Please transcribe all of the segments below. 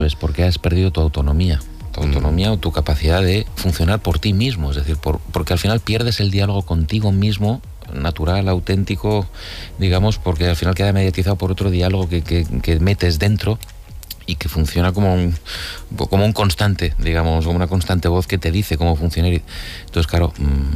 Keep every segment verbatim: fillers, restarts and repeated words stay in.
Es porque has perdido tu autonomía. Tu autonomía o tu capacidad de funcionar por ti mismo, es decir, por, porque al final pierdes el diálogo contigo mismo, natural, auténtico, digamos, porque al final queda mediatizado por otro diálogo que, que, que metes dentro y que funciona como un, como un constante, digamos, como una constante voz que te dice cómo funcionar. Entonces, claro,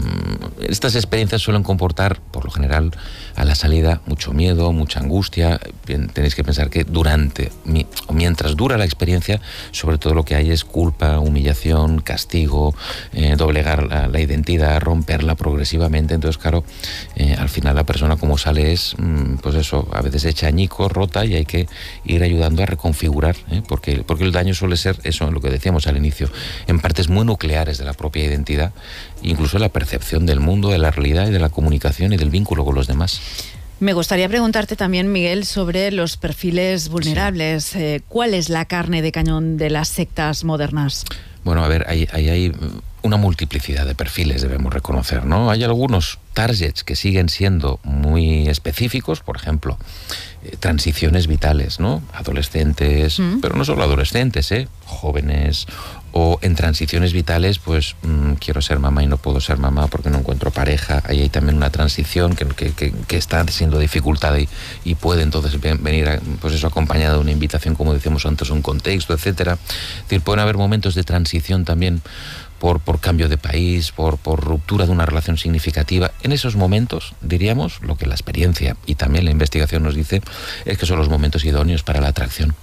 estas experiencias suelen comportar, por lo general, a la salida mucho miedo, mucha angustia. Bien, tenéis que pensar que durante, o mientras dura la experiencia, sobre todo lo que hay es culpa, humillación, castigo, eh, doblegar la, la identidad, romperla progresivamente. Entonces, claro, eh, al final la persona como sale es, pues eso, a veces hecha añicos, rota, y hay que ir ayudando a reconfigurar, ¿eh? porque, porque el daño suele ser eso, lo que decíamos al inicio, en partes muy nucleares de la propia identidad, incluso la percepción del mundo, de la realidad y de la comunicación y del vínculo con los demás. Me gustaría preguntarte también, Miguel, sobre los perfiles vulnerables. Sí. Eh, ¿Cuál es la carne de cañón de las sectas modernas? Bueno, a ver, ahí hay, hay, hay una multiplicidad de perfiles, debemos reconocer, ¿no? Hay algunos targets que siguen siendo muy específicos, por ejemplo, eh, transiciones vitales, ¿no? Adolescentes, mm. pero no solo adolescentes, ¿eh? Jóvenes, o en transiciones vitales, pues mmm, quiero ser mamá y no puedo ser mamá porque no encuentro pareja. Ahí hay también una transición que, que, que, que está siendo dificultada y, y puede entonces venir, a, pues eso, acompañada de una invitación, como decíamos antes, un contexto, etcétera. Es decir, pueden haber momentos de transición también por, por cambio de país, por, por ruptura de una relación significativa. En esos momentos, diríamos, lo que la experiencia y también la investigación nos dice es que son los momentos idóneos para la atracción.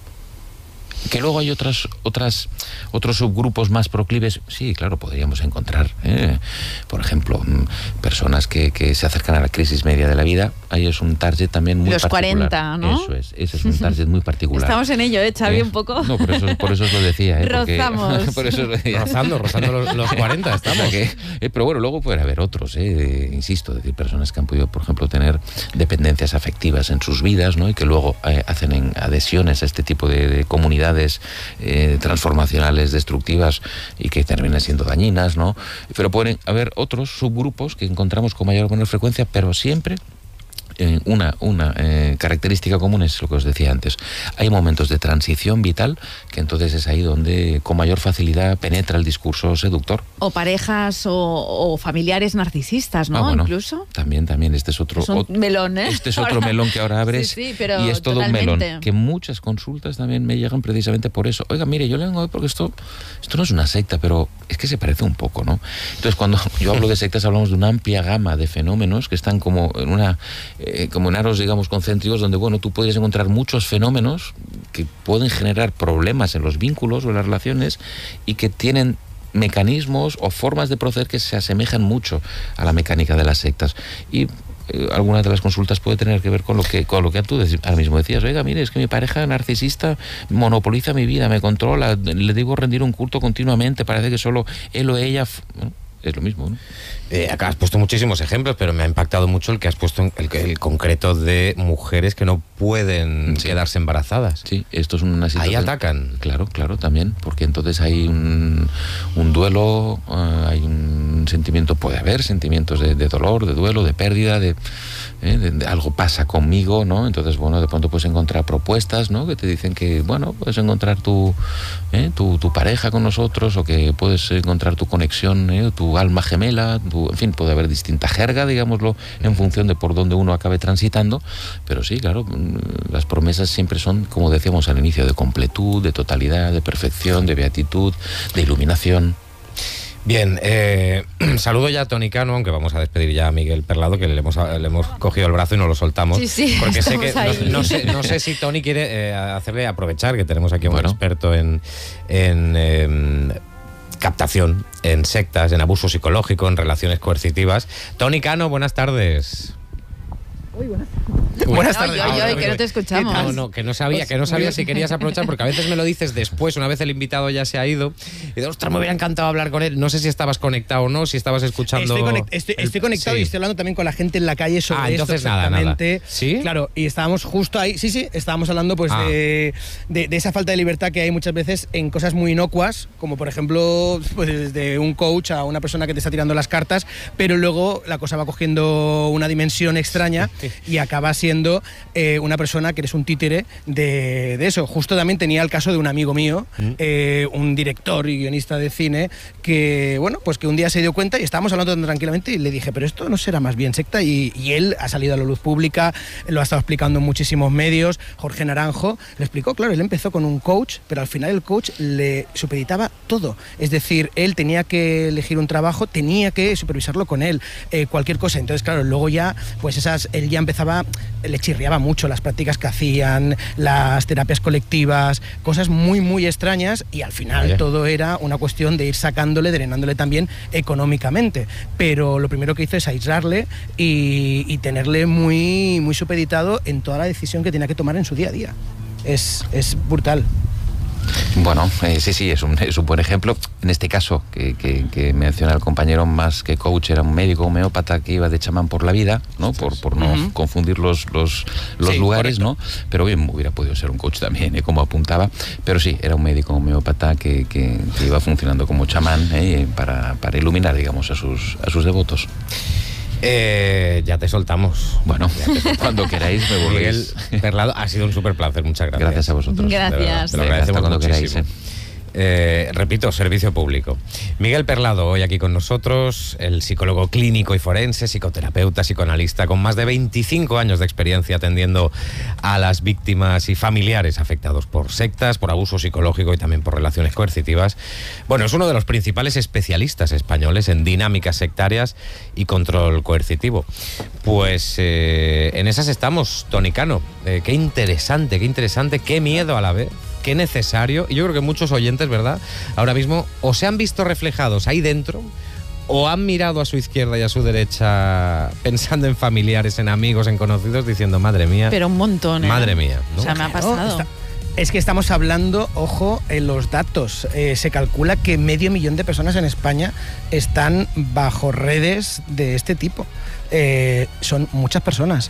Que luego hay otras, otras, otros subgrupos más proclives, sí, claro, podríamos encontrar, ¿eh? Por ejemplo, personas que, que se acercan a la crisis media de la vida. Ahí es un target también muy Los particular. Los cuarenta, ¿no? Eso es, ese es un target muy particular. Estamos en ello, ¿eh, Xavi, eh, un poco? No, por eso, por eso os lo decía. ¿eh? Rozamos. Porque, por eso os lo decía. Rozando, rozando los, los cuarenta, estamos. Que, eh, pero bueno, luego puede haber otros, eh, insisto, es decir, personas que han podido, por ejemplo, tener dependencias afectivas en sus vidas, ¿no? Y que luego eh, hacen en adhesiones a este tipo de, de comunidades Eh, transformacionales destructivas y que terminan siendo dañinas, ¿no? Pero pueden haber otros subgrupos que encontramos con mayor o menor frecuencia, pero siempre eh, una, una eh, característica común es lo que os decía antes. Hay momentos de transición vital que entonces es ahí donde con mayor facilidad penetra el discurso seductor. O parejas o, o familiares narcisistas, ¿no? Ah, bueno, incluso. También, también. Este es otro, es un otro melón, ¿eh? Este es otro ahora, melón que ahora abres. Sí, sí, pero y es todo totalmente. un melón. Que muchas consultas también me llegan precisamente por eso. Oiga, mire, yo le vengo hoy porque esto, esto no es una secta, pero es que se parece un poco, ¿no? Entonces, cuando yo hablo de sectas, hablamos de una amplia gama de fenómenos que están como en una eh, como en aros, digamos, concéntricos, donde, bueno, tú podrías encontrar muchos fenómenos que pueden generar problemas en los vínculos o en las relaciones y que tienen mecanismos o formas de proceder que se asemejan mucho a la mecánica de las sectas. Y eh, algunas de las consultas puede tener que ver con lo que con lo que tú ahora mismo decías. Oiga, mire, es que mi pareja narcisista monopoliza mi vida, me controla, le digo rendir un culto continuamente, parece que solo él o ella... Bueno, es lo mismo, ¿no? Eh, acá has puesto muchísimos ejemplos, pero me ha impactado mucho el que has puesto, el, el concreto de mujeres que no pueden sí. quedarse embarazadas. Sí, esto es una situación... Ahí atacan. Claro, claro, también, porque entonces hay un, un duelo, uh, hay un sentimiento, puede haber sentimientos de, de dolor, de duelo, de pérdida, de, eh, de, de algo pasa conmigo, ¿no? Entonces, bueno, de pronto puedes encontrar propuestas, ¿no? Que te dicen que, bueno, puedes encontrar tu, eh, tu, tu pareja con nosotros, o que puedes encontrar tu conexión, eh, tu alma gemela, tu, en fin, puede haber distinta jerga, digámoslo, en función de por dónde uno acabe transitando, pero sí, claro, las promesas siempre son, como decíamos al inicio, de completud, de totalidad, de perfección, de beatitud, de iluminación. Bien, eh, saludo ya a Toni Cano, aunque vamos a despedir ya a Miguel Perlado, que le hemos, le hemos cogido el brazo y no lo soltamos. Sí, sí, porque sé que no, no, sé, no sé si Toni quiere eh, hacerle aprovechar, que tenemos aquí a un bueno. experto en... en eh, captación, en sectas, en abuso psicológico, en relaciones coercitivas. Toni Cano, buenas tardes. Uy, buenas tardes. Buenas tardes. Oye, oye, oye, que no te escuchamos. No, no, que no sabía, que no sabía si querías aprovechar, porque a veces me lo dices después, una vez el invitado ya se ha ido, y de, ostras, me hubiera encantado hablar con él. No sé si estabas conectado o no, si estabas escuchando... Estoy, conect, estoy, el, estoy conectado sí. y estoy hablando también con la gente en la calle sobre ah, entonces esto. Nada, nada. ¿Sí? Claro, y estábamos justo ahí, sí, sí, estábamos hablando pues ah. de, de, de esa falta de libertad que hay muchas veces en cosas muy inocuas, como por ejemplo, pues desde un coach a una persona que te está tirando las cartas, pero luego la cosa va cogiendo una dimensión extraña y acaba siendo siendo eh, una persona que eres un títere de, de eso. Justo también tenía el caso de un amigo mío, mm. eh, un director y guionista de cine, que bueno, pues que un día se dio cuenta y estábamos hablando tan tranquilamente y le dije, pero esto no será más bien secta, y, y él ha salido a la luz pública, lo ha estado explicando en muchísimos medios. Jorge Naranjo le explicó, claro, él empezó con un coach, pero al final el coach le supeditaba todo, es decir, él tenía que elegir un trabajo, tenía que supervisarlo con él, eh, cualquier cosa. Entonces, claro, luego ya, pues esas, él ya empezaba, le chirriaba mucho las prácticas que hacían, las terapias colectivas, cosas muy, muy extrañas, y al final Vaya. todo era una cuestión de ir sacándole, drenándole también económicamente. Pero lo primero que hizo es aislarle y, y tenerle muy, muy supeditado en toda la decisión que tenía que tomar en su día a día. Es, es brutal. Bueno, eh, sí, sí, es un, es un buen ejemplo. En este caso, que, que, que menciona el compañero, más que coach, era un médico homeópata que iba de chamán por la vida, ¿no? Por, por no uh-huh. confundir los, los, los sí, lugares, correcto. ¿no? Pero bien, hubiera podido ser un coach también, ¿eh? Como apuntaba. Pero sí, era un médico homeópata que, que, que iba funcionando como chamán, ¿eh? para, para iluminar, digamos, a sus, a sus devotos. Eh, ya te soltamos. Bueno, te soltamos. Cuando queráis me volvéis. Miguel Perlado, ha sido un súper placer, muchas gracias. Gracias a vosotros. Gracias. Te lo agradecemos cuando queráis. ¿eh? Eh, repito, servicio público. Miguel Perlado, hoy aquí con nosotros, el psicólogo clínico y forense, psicoterapeuta, psicoanalista, con más de veinticinco años de experiencia atendiendo a las víctimas y familiares afectados por sectas, por abuso psicológico y también por relaciones coercitivas. Bueno, es uno de los principales especialistas españoles en dinámicas sectarias y control coercitivo. Pues eh, en esas estamos, Toni Cano. Eh, qué interesante, qué interesante, qué miedo a la vez. Qué necesario, y yo creo que muchos oyentes, ¿verdad?, ahora mismo o se han visto reflejados ahí dentro o han mirado a su izquierda y a su derecha pensando en familiares, en amigos, en conocidos, diciendo, madre mía. Pero un montón, ¿eh? Madre mía, ¿no? O sea, me ha pasado. Claro, está, es que estamos hablando, ojo, en los datos. Eh, se calcula que medio millón de personas en España están bajo redes de este tipo. Eh, son muchas personas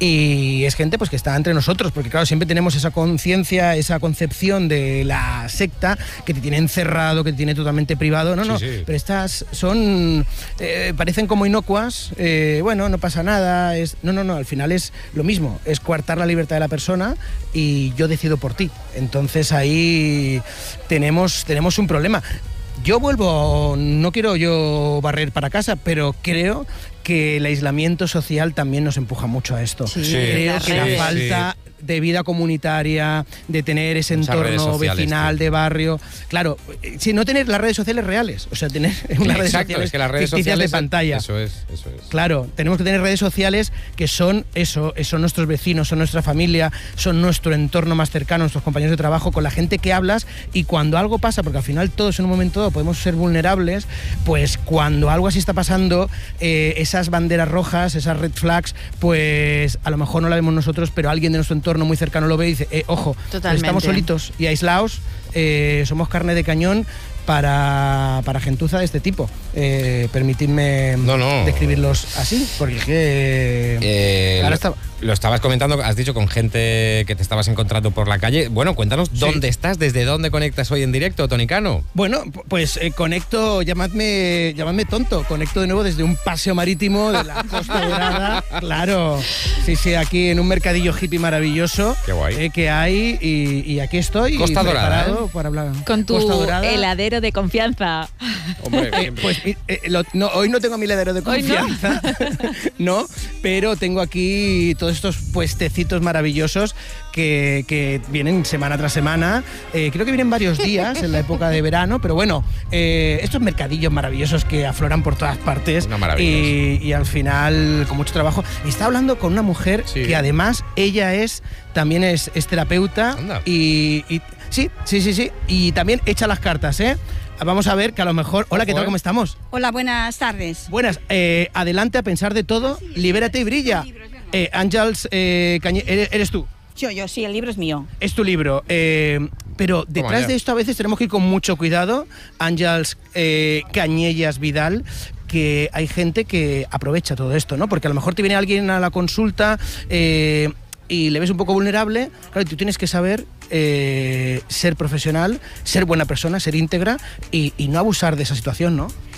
y es gente pues que está entre nosotros, porque claro, siempre tenemos esa conciencia, esa concepción de la secta que te tiene encerrado, que te tiene totalmente privado. No, sí, no, sí. Pero estas son eh, parecen como inocuas, eh, bueno, no pasa nada, es no, no, no, al final es lo mismo, es coartar la libertad de la persona y yo decido por ti. Entonces ahí tenemos, tenemos un problema. Yo vuelvo, no quiero yo barrer para casa, pero creo que el aislamiento social también nos empuja mucho a esto. Sí, creo que la falta sí. de vida comunitaria, de tener ese Muchas entorno vecinal, de barrio. Claro, si no tener las redes sociales reales, o sea, tener unas redes Exacto, sociales es que las redes sociales de pantalla. Eso es, eso es. Claro, tenemos que tener redes sociales que son eso, son nuestros vecinos, son nuestra familia, son nuestro entorno más cercano, nuestros compañeros de trabajo, con la gente que hablas, y cuando algo pasa, porque al final todos en un momento dado podemos ser vulnerables, pues cuando algo así está pasando, eh, esas banderas rojas, esas red flags, pues a lo mejor no la vemos nosotros, pero alguien de nuestro entorno muy cercano lo ve y dice, eh, ojo, estamos solitos y aislados, eh, somos carne de cañón para, para gentuza de este tipo. Eh, permitidme no, no. describirlos así, porque es que... Eh, ahora está... Lo estabas comentando, has dicho, con gente que te estabas encontrando por la calle. Bueno, cuéntanos sí. dónde estás, desde dónde conectas hoy en directo, Toni Cano. Bueno, pues eh, conecto, llamadme, llamadme tonto, conecto de nuevo desde un paseo marítimo de la Costa Dorada. Claro, sí, sí, aquí en un mercadillo hippie maravilloso. Qué guay. Eh, que hay, y, y aquí estoy. Costa Dorada, ¿eh? Para hablar. Con tu Costa Dorada. Heladero de confianza. Hombre, eh, pues eh, lo, no, hoy no tengo mi heladero de confianza, no? no, pero tengo aquí todos estos puestecitos maravillosos que, que vienen semana tras semana. Eh, creo que vienen varios días en la época de verano, pero bueno, eh, estos mercadillos maravillosos que afloran por todas partes y, y al final con mucho trabajo. Y estaba hablando con una mujer sí. que además ella es también es, es terapeuta y, y sí, sí, sí, sí, y también echa las cartas, ¿eh? Vamos a ver que a lo mejor... Hola, ¿qué tal? ¿Cómo estamos? Hola, buenas tardes. Buenas. Eh, adelante a pensar de todo, libérate y brilla. Eh, Àngels eh, Cañe... ¿Eres tú? Yo, yo, sí, el libro es mío. Es tu libro. Eh, pero detrás de esto a veces tenemos que ir con mucho cuidado. Àngels eh, Cañellas Vidal, que hay gente que aprovecha todo esto, ¿no? Porque a lo mejor te viene alguien a la consulta... Eh, y le ves un poco vulnerable, claro, tú tienes que saber eh, ser profesional, ser buena persona, ser íntegra y, y no abusar de esa situación, ¿no?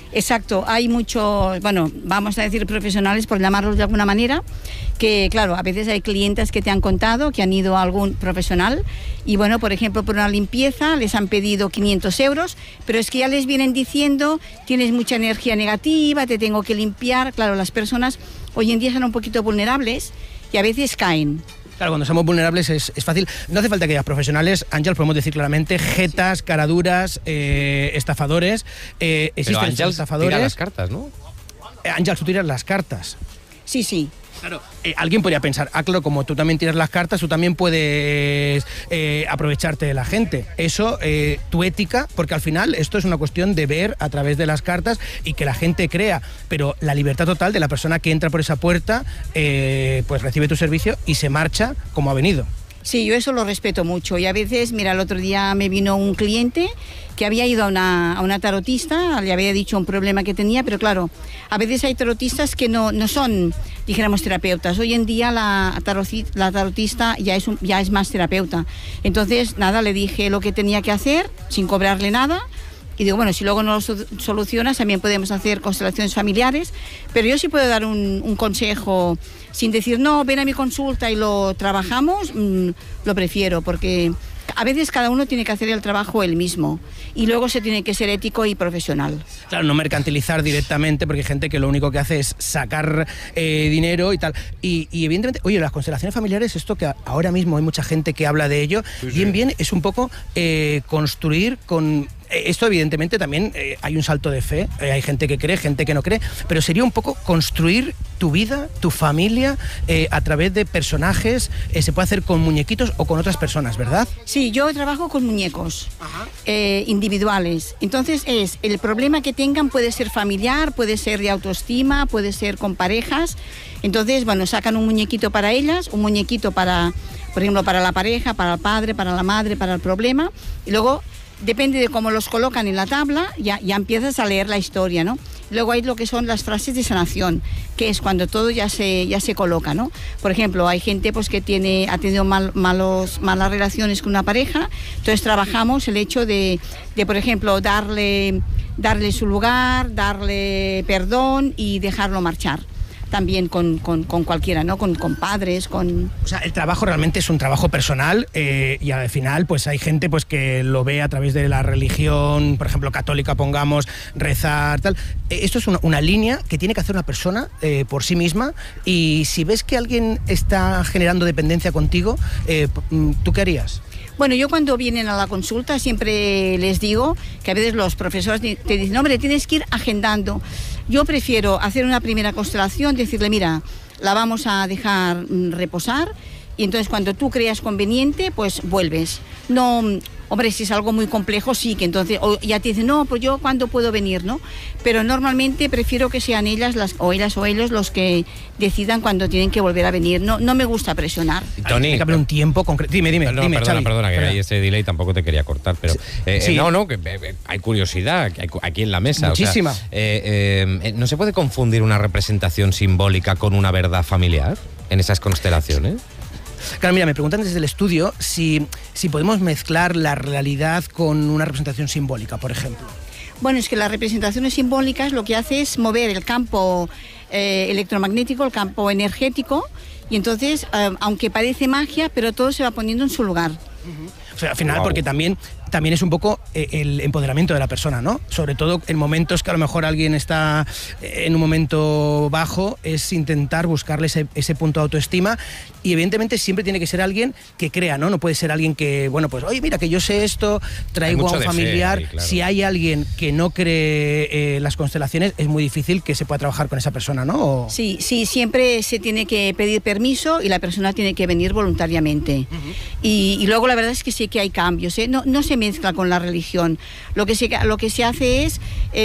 Exacto, hay muchos, bueno, vamos a decir profesionales, por llamarlos de alguna manera, que claro, a veces hay clientes que te han contado que han ido a algún profesional y bueno, por ejemplo, por una limpieza les han pedido quinientos euros, pero es que ya les vienen diciendo, tienes mucha energía negativa, te tengo que limpiar. Claro, las personas hoy en día son un poquito vulnerables y a veces caen. Claro, cuando somos vulnerables es, es fácil. No hace falta que haya profesionales, Ángels, podemos decir claramente, jetas, caraduras, eh, estafadores. Eh, existen Pero Ángels estafadores. tira las cartas, ¿no? Eh, Ángels, tú tiras las cartas. Sí, sí. Claro, eh, alguien podría pensar, ah, claro, como tú también tiras las cartas, tú también puedes eh, aprovecharte de la gente. Eso, eh, tu ética, porque al final esto es una cuestión de ver a través de las cartas y que la gente crea, pero la libertad total de la persona que entra por esa puerta, eh, pues recibe tu servicio y se marcha como ha venido. Sí, yo eso lo respeto mucho y a veces, mira, el otro día me vino un cliente que había ido a una, a una tarotista, le había dicho un problema que tenía, pero claro, a veces hay tarotistas que no, no son, dijéramos, terapeutas. Hoy en día la, taroti, la tarotista ya es, un, ya es más terapeuta. Entonces, nada, le dije lo que tenía que hacer sin cobrarle nada. Y digo, bueno, si luego no lo solucionas, también podemos hacer constelaciones familiares, pero yo sí puedo dar un, un consejo sin decir, no, ven a mi consulta y lo trabajamos, mmm, lo prefiero, porque a veces cada uno tiene que hacer el trabajo él mismo y luego se tiene que ser ético y profesional. Claro, no mercantilizar directamente, porque hay gente que lo único que hace es sacar eh, dinero y tal. Y, y evidentemente, oye, las constelaciones familiares, esto que ahora mismo hay mucha gente que habla de ello, sí, bien, sí. bien, es un poco eh, construir con... Esto evidentemente también eh, hay un salto de fe, eh, hay gente que cree, gente que no cree, pero sería un poco construir tu vida, tu familia, eh, a través de personajes, eh, se puede hacer con muñequitos o con otras personas, ¿verdad? Sí, yo trabajo con muñecos eh, individuales, entonces es, el problema que tengan puede ser familiar, puede ser de autoestima, puede ser con parejas, entonces, bueno, sacan un muñequito para ellas, un muñequito para, por ejemplo, para la pareja, para el padre, para la madre, para el problema, y luego... Depende de cómo los colocan en la tabla, ya, ya empiezas a leer la historia, ¿no? Luego hay lo que son las frases de sanación, que es cuando todo ya se, ya se coloca, ¿no? Por ejemplo, hay gente pues, que tiene, ha tenido mal, malos, malas relaciones con una pareja, entonces trabajamos el hecho de, de por ejemplo, darle, darle su lugar, darle perdón y dejarlo marchar. También con, con, con cualquiera, ¿no? Con, con padres, con... O sea, el trabajo realmente es un trabajo personal eh, y al final pues hay gente pues que lo ve a través de la religión, por ejemplo, católica, pongamos, rezar, tal. Eh, esto es una, una línea que tiene que hacer una persona eh, por sí misma y si ves que alguien está generando dependencia contigo, eh, ¿tú qué harías? Bueno, yo cuando vienen a la consulta siempre les digo que a veces los profesores te dicen, hombre, tienes que ir agendando. Yo prefiero hacer una primera constelación, decirle, mira, la vamos a dejar reposar y entonces cuando tú creas conveniente, pues vuelves. No, hombre, si es algo muy complejo, sí, que entonces o ya te dicen, no, pues yo cuándo puedo venir, ¿no? Pero normalmente prefiero que sean ellas las, o ellas o ellos los que decidan cuando tienen que volver a venir. No, no me gusta presionar. Tony, hay que haber un tiempo concreto. Dime, dime, no, dime, perdona, Xavi. perdona, que Perdona. hay ese delay, tampoco te quería cortar, pero eh, sí. eh, no, no, que eh, hay curiosidad que hay, aquí en la mesa. Muchísima. O sea, eh, eh, ¿no se puede confundir una representación simbólica con una verdad familiar en esas constelaciones? Claro, mira, me preguntan desde el estudio si, si podemos mezclar la realidad con una representación simbólica, por ejemplo. Bueno, es que las representaciones simbólicas lo que hace es mover el campo eh, electromagnético, el campo energético, y entonces, eh, aunque parece magia, pero todo se va poniendo en su lugar. Uh-huh. O sea, al final, wow. porque también, también es un poco eh, el empoderamiento de la persona, ¿no? Sobre todo en momentos que a lo mejor alguien está en un momento bajo, es intentar buscarle ese, ese punto de autoestima y evidentemente siempre tiene que ser alguien que crea, ¿no? No puede ser alguien que, bueno, pues, oye, mira, que yo sé esto, traigo a un familiar. Fe, ahí, claro. Si hay alguien que no cree eh, las constelaciones, es muy difícil que se pueda trabajar con esa persona, ¿no? O... Sí, sí, siempre se tiene que pedir permiso y la persona tiene que venir voluntariamente. Uh-huh. y, y luego la verdad es que sí que hay cambios, ¿eh? No, no se mezcla con la religión. Lo que se, lo que se hace es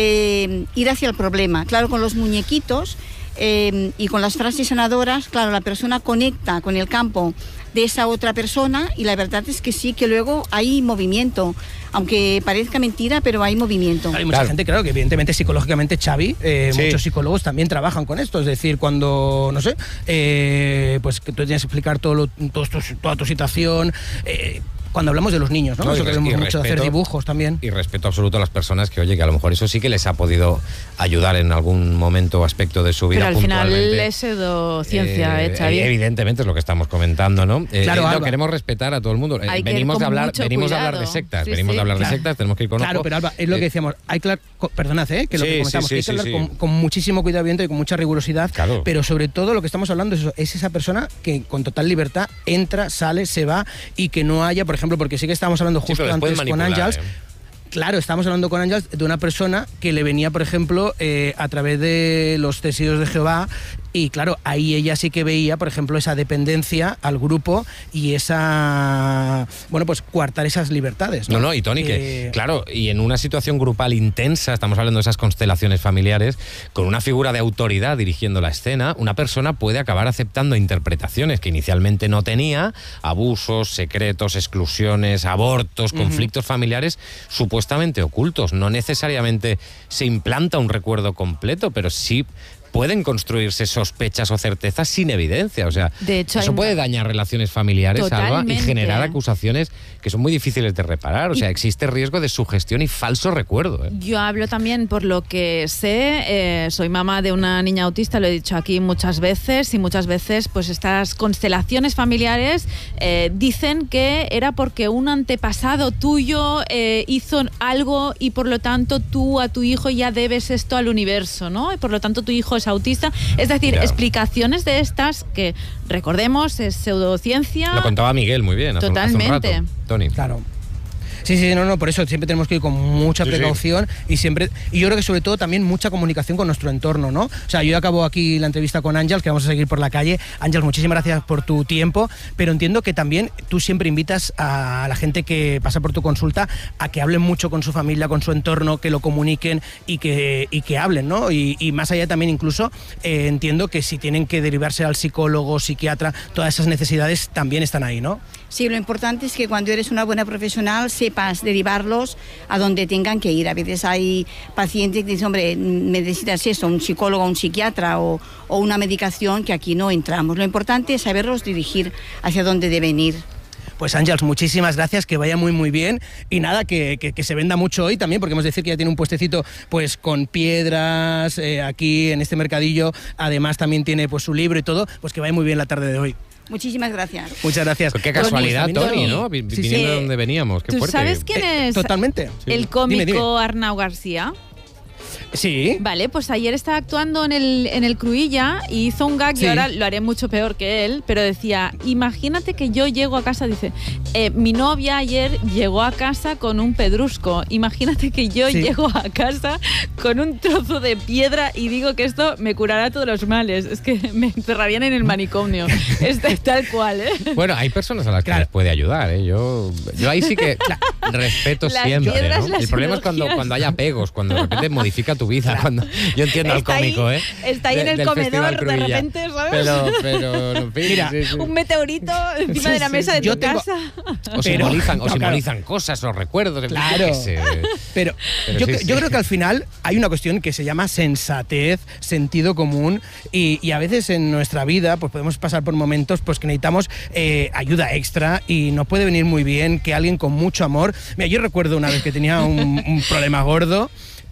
eh, ir hacia el problema. Claro, con los muñequitos eh, y con las frases sanadoras, claro, la persona conecta con el campo de esa otra persona y la verdad es que sí, que luego hay movimiento. Aunque parezca mentira, pero hay movimiento. Hay mucha claro. gente, claro, que evidentemente psicológicamente, Xavi, eh, sí. muchos psicólogos también trabajan con esto. Es decir, cuando, no sé, eh, pues que tú tienes que explicar todo lo, todo esto, toda tu situación, eh, cuando hablamos de los niños, ¿no? no Eso que vemos mucho, hacer dibujos también. Y respeto absoluto a las personas que, oye, que a lo mejor eso sí que les ha podido ayudar en algún momento o aspecto de su vida. Pero al final es pseudociencia, eh, ¿eh, Xavi? Evidentemente es lo que estamos comentando, ¿no? Eh, claro, eh, Alba, queremos respetar a todo el mundo. Eh, venimos de hablar, venimos de hablar de sectas, sí, venimos sí. de hablar claro. de sectas, tenemos que ir con Claro, ojo. pero Alba, es lo que decíamos, hay que perdonad, ¿eh? que lo sí, que comentamos, sí, sí, que hay que hablar sí, sí. con, con muchísimo cuidado y con mucha rigurosidad, claro. pero sobre todo lo que estamos hablando es, eso, es esa persona que con total libertad entra, sale, se va y que no haya, por ejemplo, porque sí que estábamos hablando justo sí, antes con Ángels, eh. Claro, estamos hablando con Ángels de una persona que le venía, por ejemplo, eh, a través de los testigos de Jehová, y claro, ahí ella sí que veía, por ejemplo, esa dependencia al grupo y esa, bueno, pues coartar esas libertades. No, no, no y Toni, eh... que claro, y en una situación grupal intensa, estamos hablando de esas constelaciones familiares, con una figura de autoridad dirigiendo la escena, una persona puede acabar aceptando interpretaciones que inicialmente no tenía, abusos, secretos, exclusiones, abortos, uh-huh. conflictos familiares supuestamente ocultos. No necesariamente se implanta un recuerdo completo, pero sí pueden construirse sospechas o certezas sin evidencia. O sea, de hecho, eso puede dañar relaciones familiares, Alba, y generar acusaciones que son muy difíciles de reparar. O sea, existe riesgo de sugestión y falso recuerdo, ¿eh? Yo hablo también, por lo que sé, eh, soy mamá de una niña autista, lo he dicho aquí muchas veces, y muchas veces pues estas constelaciones familiares eh, dicen que era porque un antepasado tuyo eh, hizo algo y por lo tanto tú a tu hijo ya debes esto al universo, ¿no? Y por lo tanto tu hijo es autista. Es decir, yeah. explicaciones de estas que, recordemos, es pseudociencia. Lo contaba Miguel muy bien hace, Totalmente. hace un rato, Toni. Claro. Sí, sí, no, no, por eso siempre tenemos que ir con mucha precaución sí, sí. y siempre, y yo creo que sobre todo también mucha comunicación con nuestro entorno, ¿no? O sea, yo acabo aquí la entrevista con Ángels, que vamos a seguir por la calle. Ángels, muchísimas gracias por tu tiempo, pero entiendo que también tú siempre invitas a la gente que pasa por tu consulta a que hablen mucho con su familia, con su entorno, que lo comuniquen y que, y que hablen, ¿no? Y, y más allá también incluso eh, entiendo que si tienen que derivarse al psicólogo, psiquiatra, todas esas necesidades también están ahí, ¿no? Sí, lo importante es que cuando eres una buena profesional sepas derivarlos a donde tengan que ir. A veces hay pacientes que dicen, hombre, necesitas eso, un psicólogo, un psiquiatra o, o una medicación, que aquí no entramos. Lo importante es saberlos dirigir hacia donde deben ir. Pues Ángels, muchísimas gracias, que vaya muy muy bien y nada, que, que, que se venda mucho hoy también, porque hemos de decir que ya tiene un puestecito pues con piedras eh, aquí en este mercadillo, además también tiene pues su libro y todo, pues que vaya muy bien la tarde de hoy. Muchísimas gracias. Muchas gracias. Qué casualidad, Toni, Toni, ¿no? V sí, viniendo sí. de donde veníamos. Qué ¿Tú fuerte. sabes quién es? Eh, totalmente. El cómico dime, dime. Arnau García. Sí. Vale, pues ayer estaba actuando en el, en el Cruïlla y hizo un gag, sí. y ahora lo haré mucho peor que él, pero decía, imagínate que yo llego a casa, dice, eh, mi novia ayer llegó a casa con un pedrusco, imagínate que yo sí. llego a casa con un trozo de piedra y digo que esto me curará todos los males, es que me encerrarían en el manicomio, es tal cual, ¿eh? Bueno, hay personas a las que claro. les puede ayudar, ¿eh? Yo, yo ahí sí que respeto las siempre, ¿no? El problema es cuando, cuando hay apegos, cuando de repente modifica tu vida. Cuando, yo entiendo al cómico, ahí, ¿eh? Está ahí de, en el comedor, de repente, ¿sabes? Pero, pero, no, mira, sí, sí. un meteorito encima sí, de la mesa de tu tengo... casa. O pero, simbolizan, no, o simbolizan claro. cosas, o recuerdos. Claro. Pero, pero yo, sí, sí. yo creo que al final hay una cuestión que se llama sensatez, sentido común, y, y a veces en nuestra vida pues podemos pasar por momentos pues que necesitamos eh, ayuda extra y nos puede venir muy bien que alguien con mucho amor... Mira, yo recuerdo una vez que tenía un, un problema gordo.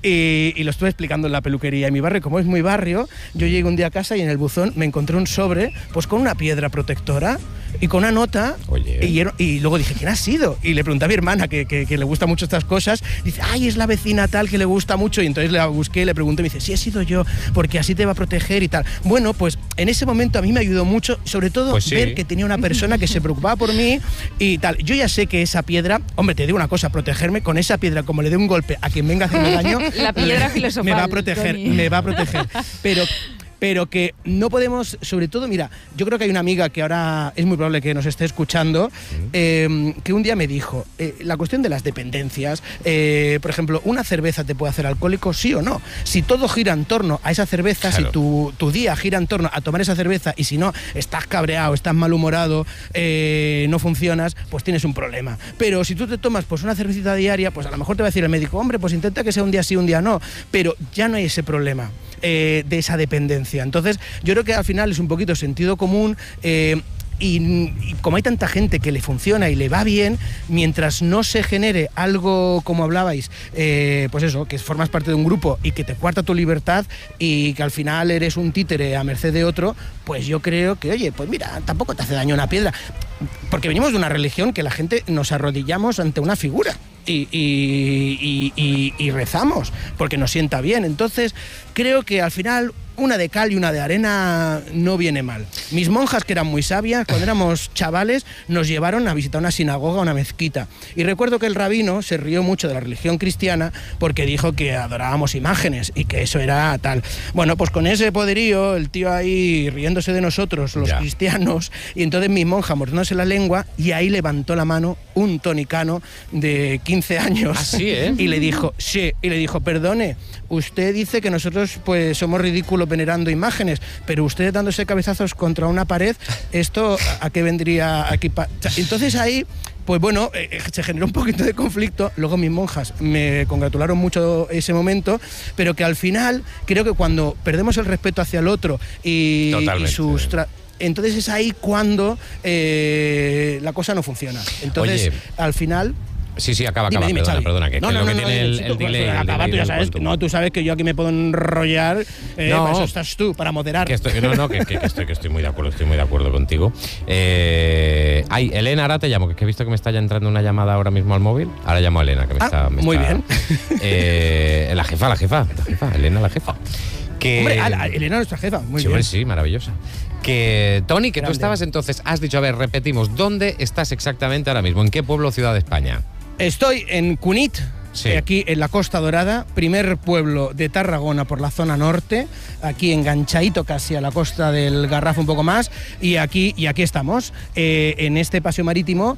Y, y lo estuve explicando en la peluquería de mi barrio. Como es mi barrio, yo llegué un día a casa y en el buzón me encontré un sobre pues con una piedra protectora y con una nota. Oye. Y, y luego dije, ¿quién ha sido? Y le pregunté a mi hermana, que, que, que le gusta mucho estas cosas. Dice, ay, es la vecina tal que le gusta mucho. Y entonces la busqué, le pregunté y me dice, sí, he sido yo, porque así te va a proteger y tal. Bueno, pues en ese momento a mí me ayudó mucho, sobre todo pues sí. ver que tenía una persona que se preocupaba por mí y tal. Yo ya sé que esa piedra, hombre, te digo una cosa, protegerme con esa piedra, como le dé un golpe a quien venga a hacerme daño, la piedra filosofal, me va a proteger, Toni. me va a proteger. Pero pero que no podemos, sobre todo, mira, yo creo que hay una amiga que ahora es muy probable que nos esté escuchando, uh-huh. eh, que un día me dijo, eh, la cuestión de las dependencias, eh, por ejemplo, ¿una cerveza te puede hacer alcohólico, sí o no? Si todo gira en torno a esa cerveza, claro. si tu, tu día gira en torno a tomar esa cerveza y si no, estás cabreado, estás malhumorado, eh, no funcionas, pues tienes un problema. Pero si tú te tomas pues una cervecita diaria, pues a lo mejor te va a decir el médico, hombre, pues intenta que sea un día sí, un día no, pero ya no hay ese problema. Eh, de esa dependencia. Entonces, yo creo que al final es un poquito sentido común. Eh, y, y como hay tanta gente que le funciona y le va bien, mientras no se genere algo, como hablabais, eh, pues eso, que formas parte de un grupo y que te cuarta tu libertad y que al final eres un títere a merced de otro, pues yo creo que, oye, pues mira, tampoco te hace daño una piedra. Porque venimos de una religión que la gente nos arrodillamos ante una figura y, y, y, y, y rezamos porque nos sienta bien. Entonces, creo que al final una de cal y una de arena no viene mal. Mis monjas, que eran muy sabias, cuando éramos chavales, nos llevaron a visitar una sinagoga, una mezquita. Y recuerdo que el rabino se rió mucho de la religión cristiana porque dijo que adorábamos imágenes y que eso era tal. Bueno, pues con ese poderío, el tío ahí riéndose de nosotros, los ya. cristianos, y entonces mi monja mordiéndose la lengua, y ahí levantó la mano un tonicano de quince años. Así, ¿eh? Y le dijo, sí, y le dijo, perdone, usted dice que nosotros pues somos ridículos venerando imágenes, pero usted dándose cabezazos contra una pared, ¿esto a qué vendría aquí? Pa-? Entonces ahí, pues bueno, eh, se generó un poquito de conflicto. Luego mis monjas me congratularon mucho ese momento, pero que al final creo que cuando perdemos el respeto hacia el otro y, y sus... Tra- entonces es ahí cuando eh, la cosa no funciona. Entonces, Oye. al final... Sí, sí, acaba, dime, acaba, dime, perdona, Xavi. perdona, que, no, que no, lo no, que no, tiene no, el, chico, el delay... Pues, acaba, tú ya sabes, no, tú sabes que yo aquí me puedo enrollar, eh, no, para eso estás tú, para moderar. Que estoy, no, no, que, que, que, estoy, que estoy muy de acuerdo, estoy muy de acuerdo contigo. Eh, ay, Elena, ahora te llamo, que, es que he visto que me está ya entrando una llamada ahora mismo al móvil. Ahora llamo a Elena, que me ah, está... Me muy está, bien. Eh, la jefa, la jefa, la jefa, Elena, la jefa. Que, Hombre, a, a Elena, nuestra jefa, muy sí, bien. Hombre, sí, maravillosa. Que, Tony, que Grande. tú estabas entonces, has dicho, a ver, repetimos, ¿dónde estás exactamente ahora mismo? ¿En qué pueblo o ciudad de España? Estoy en Cunit, sí. aquí en la Costa Dorada, primer pueblo de Tarragona por la zona norte, aquí enganchadito casi a la costa del Garraf un poco más, y aquí, y aquí estamos, eh, en este paseo marítimo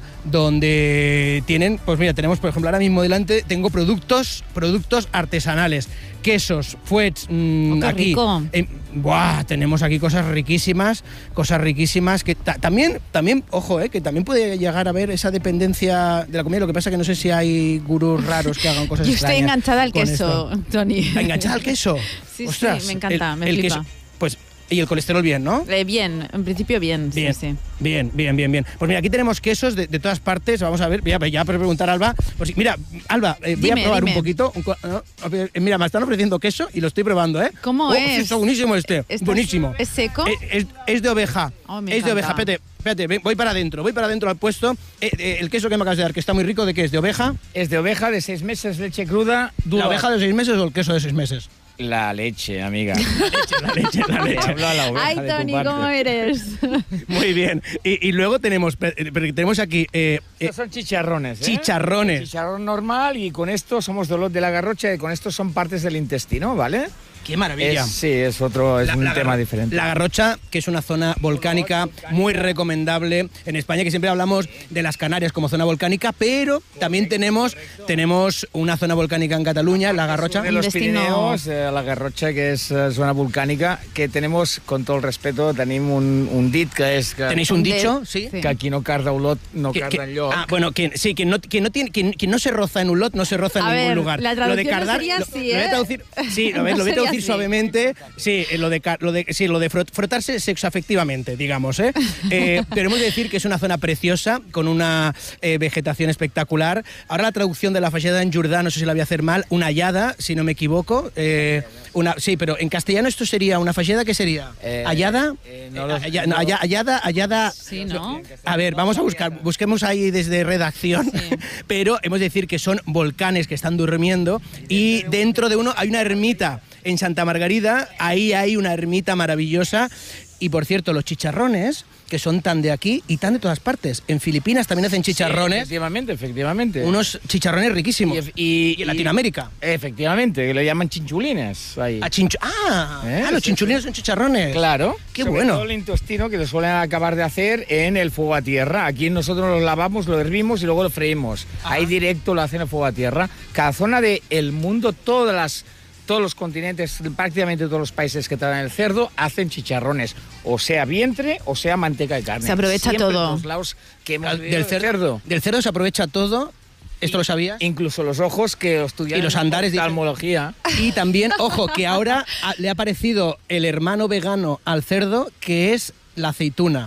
donde tienen, pues mira, tenemos por ejemplo ahora mismo delante, tengo productos, productos artesanales, quesos, fuets, mmm, oh, aquí. Eh, buah, tenemos aquí cosas riquísimas, cosas riquísimas que ta- también, también, ojo, eh, que también puede llegar a haber esa dependencia de la comida. Lo que pasa que no sé si hay gurús raros que hagan cosas Yo extrañas. estoy enganchada al queso, esto. Tony. ¿Enganchada al queso? Sí, Ostras, sí, me encanta, el, me el flipa. queso, pues, y el colesterol bien, ¿no? Eh, bien, en principio bien, Bien, sí, sí. bien, bien, bien, bien. Pues mira, aquí tenemos quesos de, de todas partes. Vamos a ver, voy a, ya por preguntar a Alba. Pues mira, Alba, eh, voy Dime, a probar dime. un poquito. Un, no, mira, me están ofreciendo queso y lo estoy probando, ¿eh? ¿Cómo oh, es? Está buenísimo este, ¿Estás- buenísimo. ¿Es seco? Es, es, es de oveja. Oh, me es de encanta. oveja. Espérate, espérate, voy para adentro, voy para adentro al puesto. Eh, eh, el queso que me acabas de dar, que está muy rico, ¿de qué es? ¿De oveja? Es de oveja, de seis meses, leche cruda, dura. ¿La oveja de seis meses o el queso de seis meses? La leche, amiga. La leche, la leche. Hablo a la oveja Ay, de tu Tony, parte. ¿cómo eres? Muy bien. Y, y luego tenemos, eh, tenemos aquí... Eh, eh, Estos son chicharrones, ¿eh? Chicharrones. Chicharrón normal, y con esto somos dolor de la garrocha, y con esto son partes del intestino, ¿vale? ¡Qué maravilla! Es, sí, es otro, es La- un la tema Gar- diferente. La Garrocha, que es una zona volcánica muy recomendable en España, que siempre hablamos de las Canarias como zona volcánica, pero también tenemos, tenemos una zona volcánica en Cataluña, la Garrocha. De los destino- Pirineos, eh, la Garrocha, que es eh, zona volcànica, que tenemos, con todo el respeto, tenim un, un dit que és que, ¿Tenéis un De- dicho? Sí. sí. que aquí no carda olot, no Que- que- carda enlloc. ah, bueno, quien, sí, quien no, quien, no tiene, quien, quien no se roza en un lot, no se roza en A ningún ver, lugar. la lo de traducción no cardar, sería lo- así, lo voy a ¿eh? traducir, sí, a ver, No lo voy a sería traducir así. suavemente, sí, lo de, ca- lo de, sí, lo de frot- frotarse sexoafectivamente, digamos, ¿eh? eh pero hemos de decir que es una zona preciosa, con una eh, vegetación espectacular. Ahora la traducción de la fachada en Jordá, no sé si la voy a hacer mal, una hallada, si no me equivoco. Eh, una, sí, pero en castellano esto sería una fachada, ¿qué sería? Eh, ¿Hallada? eh, no Eh, lo- halla- no, halla- hallada, hallada... Sí, ¿no? A ver, vamos a buscar, busquemos ahí desde redacción, Sí. pero hemos de decir que son volcanes que están durmiendo y dentro de uno hay una ermita en Santa Margarida, ahí hay una ermita maravillosa. Y por cierto, los chicharrones, que son tan de aquí y tan de todas partes. En Filipinas también hacen Sí, chicharrones, efectivamente, efectivamente. unos chicharrones riquísimos. Y, y- Y en Latinoamérica. Efectivamente, que le llaman chinchulines. Ahí. A chinchu- ah, ¿Eh? ah, los Sí, chinchulines sí. son chicharrones. Claro. Qué sobre bueno. todo el intestino, que lo suelen acabar de hacer en el fuego a tierra. Aquí nosotros lo lavamos, lo hervimos y luego lo freímos. Ajá. Ahí directo lo hacen en fuego a tierra. Cada zona del mundo, todas las, todos los continentes, prácticamente todos los países que traen el cerdo, hacen chicharrones. O sea vientre o sea manteca de carne. Se aprovecha Siempre todo. en los lados que hemos Al- vivido del, del cerdo, cerdo. del cerdo se aprovecha todo. ¿Esto lo sabías? Incluso los ojos que estudian Y los andares de- oftalmología. Y también, ojo, que ahora a- le ha parecido el hermano vegano al cerdo, que es la aceituna.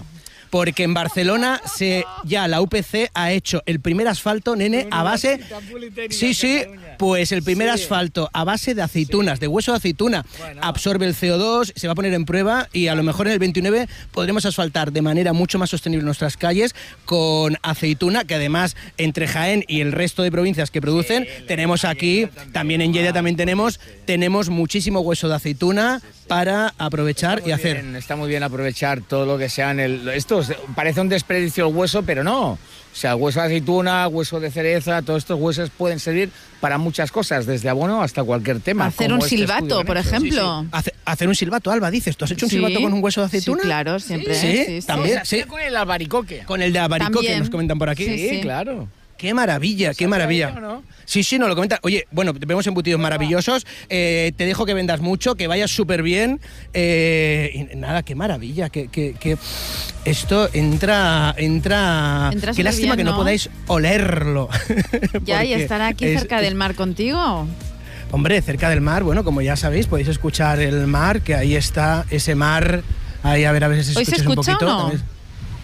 porque en Barcelona se, ya la U P C ha hecho el primer asfalto, nene, a base... Sí, sí, pues el primer sí. asfalto a base de aceitunas, sí. de hueso de aceituna. Bueno. Absorbe el C O dos, se va a poner en prueba y a lo mejor en el veintinueve podremos asfaltar de manera mucho más sostenible nuestras calles con aceituna, que además entre Jaén y el resto de provincias que producen, sí, tenemos aquí, también en Lleida también tenemos, sí. tenemos muchísimo hueso de aceituna sí, sí. para aprovechar y hacer. Bien, está muy bien aprovechar todo lo que sean el... Esto parece un desperdicio el hueso, pero no. O sea, hueso de aceituna, hueso de cereza, todos estos huesos pueden servir para muchas cosas, desde abono hasta cualquier tema. Hacer un este silbato, por ejemplo. Sí, sí. Hace, hacer un silbato, Alba, dices. ¿Tú has hecho un sí. silbato con un hueso de aceituna? Sí, claro, siempre. Sí, sí, sí también. Sí. Sí. Con el albaricoque. Con el de albaricoque, también. Nos comentan por aquí. Sí, sí. claro. Qué maravilla, qué maravilla. Ahí, ¿no? Sí, sí, nos lo comenta. Oye, bueno, te vemos embutidos maravillosos. Eh, te dejo que vendas mucho, que vayas súper bien. Eh, y nada, qué maravilla. Que, que, que esto entra. entra Entra qué lástima bien, que no, no podáis olerlo. Ya, y estar aquí es, cerca es, del mar contigo. Hombre, cerca del mar, bueno, como ya sabéis, podéis escuchar el mar, que ahí está ese mar. Ahí, a ver, a ver si se escucha un poquito. ¿O no? También.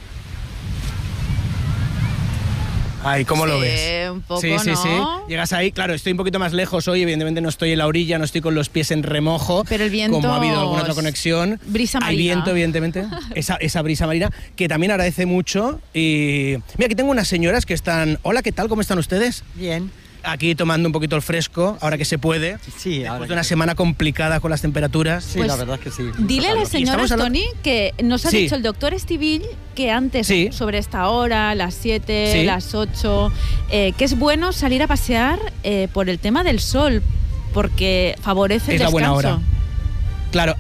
Ay, ¿cómo sí, lo ves? Un poco, sí, sí, ¿no? sí. Llegas ahí, claro, estoy un poquito más lejos hoy, evidentemente no estoy en la orilla, no estoy con los pies en remojo. Pero el viento... Como ha habido alguna otra conexión. Brisa marina. Hay viento, evidentemente. esa, esa brisa marina, que también agradece mucho. Y mira, aquí tengo unas señoras que están... Hola, ¿qué tal? ¿Cómo están ustedes? Bien. Aquí tomando un poquito el fresco, ahora que se puede. Sí, después ahora de una sí. semana complicada con las temperaturas. Sí, pues, la verdad es que sí. Dile a las señoras, Toni, que nos ha sí. dicho el doctor Estivil que antes, sí. sobre esta hora, las siete, sí. las ocho, eh, que es bueno salir a pasear eh, por el tema del sol, porque favorece es el descanso. Es la buena hora. Claro.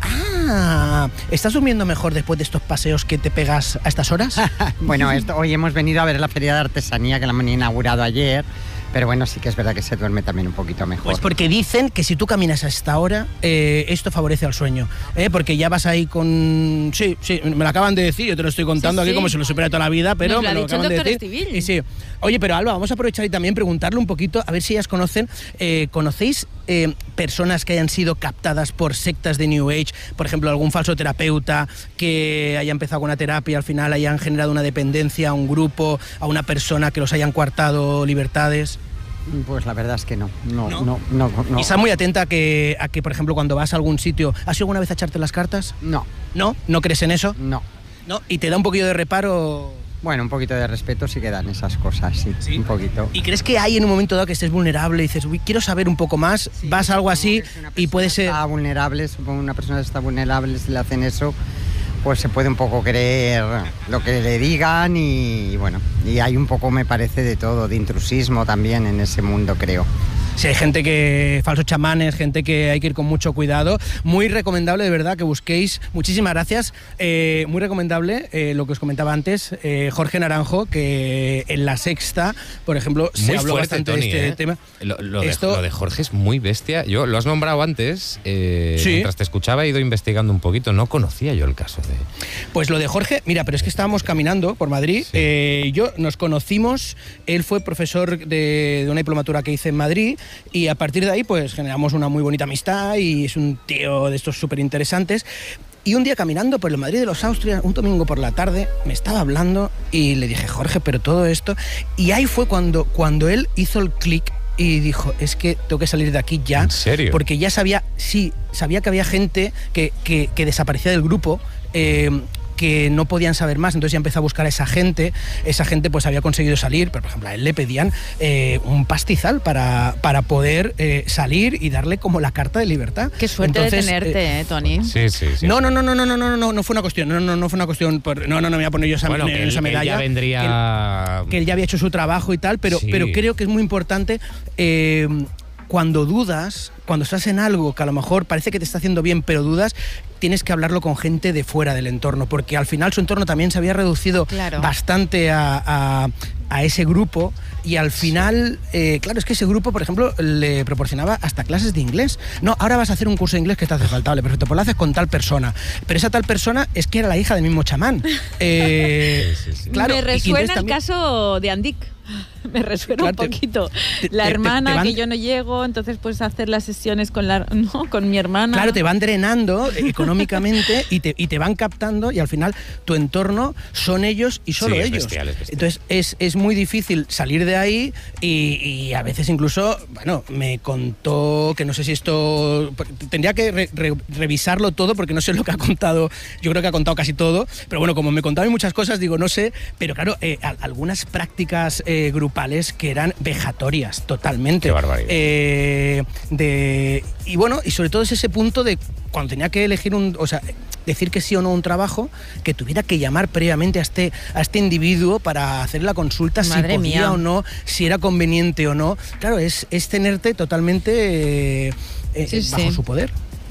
Ah, ¿estás durmiendo mejor después de estos paseos que te pegas a estas horas? Bueno, esto, hoy hemos venido a ver la feria de artesanía que la han inaugurado ayer. Pero bueno, sí que es verdad que se duerme también un poquito mejor. Pues porque dicen que si tú caminas a esta hora, eh, esto favorece al sueño. ¿eh? Porque ya vas ahí con... Sí, sí, me lo acaban de decir, yo te lo estoy contando sí, aquí sí. como si lo supiera toda la vida, pero Nos me lo, lo acaban el de decir. Estivil. Y sí. Oye, pero Alba, vamos a aprovechar y también preguntarle un poquito, a ver si ellas conocen, eh, ¿conocéis eh, personas que hayan sido captadas por sectas de New Age? Por ejemplo, algún falso terapeuta que haya empezado con una terapia y al final hayan generado una dependencia a un grupo, a una persona que los hayan coartado libertades. Pues la verdad es que no, no, no, no, no. no. Y estás muy atenta a que, a que, por ejemplo, cuando vas a algún sitio, ¿has ido alguna vez a echarte las cartas? No. ¿No? ¿No crees en eso? No. ¿No? ¿Y te da un poquito de reparo? Bueno, un poquito de respeto sí que dan esas cosas, sí, ¿Sí? un poquito. ¿Y crees que hay en un momento dado que estés vulnerable y dices, uy, quiero saber un poco más, sí, vas a algo así y puede ser... Está vulnerable, supongo que una persona está vulnerable, si le hacen eso, pues se puede un poco creer lo que le digan y, y bueno, y hay un poco, me parece, de todo, de intrusismo también en ese mundo, creo. Sí, hay gente que, falsos chamanes, gente que hay que ir con mucho cuidado. Muy recomendable, de verdad, que busquéis. Muchísimas gracias. Eh, muy recomendable eh, lo que os comentaba antes, eh, Jorge Naranjo, que en La Sexta, por ejemplo, se muy habló fuerte, bastante Toni, de este ¿eh? tema. Lo, lo, Esto... de, lo de Jorge es muy bestia. Yo lo has nombrado antes, eh, sí. mientras te escuchaba he ido investigando un poquito. No conocía yo el caso de... Pues lo de Jorge, mira, pero es que estábamos caminando por Madrid. Sí. Eh, yo nos conocimos, él fue profesor de, de una diplomatura que hice en Madrid. Y a partir de ahí, pues generamos una muy bonita amistad y es un tío de estos súper interesantes. Y un día caminando por el Madrid de los Austrias, un domingo por la tarde, me estaba hablando y le dije, Jorge, pero todo esto... Y ahí fue cuando, cuando él hizo el clic y dijo, es que tengo que salir de aquí ya. ¿En serio? Porque ya sabía, sí, sabía que había gente que, que, que desaparecía del grupo, eh, que no podían saber más, entonces ya empezó a buscar a esa gente, esa gente pues había conseguido salir, pero por ejemplo a él le pedían eh, un pastizal para, para poder eh, salir y darle como la carta de libertad. Qué suerte entonces, de tenerte, eh, eh, Toni. Sí, sí, sí. No, no, no, no, no, no, no, no, no fue una cuestión, no, no, no fue una cuestión, por, no, no, no me voy a poner yo esa, bueno, que esa él, medalla. Que él ya vendría... Que él, que él ya había hecho su trabajo y tal, pero, sí. pero creo que es muy importante... Eh, cuando dudas, cuando estás en algo que a lo mejor parece que te está haciendo bien, pero dudas, tienes que hablarlo con gente de fuera del entorno, porque al final su entorno también se había reducido claro. bastante a, a, a ese grupo y al final, eh, claro, es que ese grupo, por ejemplo, le proporcionaba hasta clases de inglés. No, ahora vas a hacer un curso de inglés que te hace falta, vale, perfecto, pues lo haces con tal persona. Pero esa tal persona es que era la hija del mismo chamán. Eh, sí, sí, sí. Claro, Me resuena el caso de Andic. Me resuena claro, un poquito. Te, la te, hermana te van, que yo no llego, entonces puedes hacer las sesiones con la no, con mi hermana. Claro, te van drenando económicamente y, te, y te van captando y al final tu entorno son ellos y solo sí, es ellos. Bestial, es bestial. Entonces es, es muy difícil salir de ahí y, y a veces incluso, bueno, me contó que no sé si esto... Tendría que re, re, revisarlo todo porque no sé lo que ha contado. Yo creo que ha contado casi todo, pero bueno, como me contaba muchas cosas, digo, no sé, pero claro, eh, algunas prácticas eh, grupales que eran vejatorias totalmente. Qué barbaridad. Eh, de, y bueno, y sobre todo es ese punto de cuando tenía que elegir un, o sea, decir que sí o no a un trabajo, que tuviera que llamar previamente a este, a este individuo para hacer la consulta. Madre si podía mía. O no, si era conveniente o no. Claro, es, es tenerte totalmente eh, sí, bajo sí. su poder.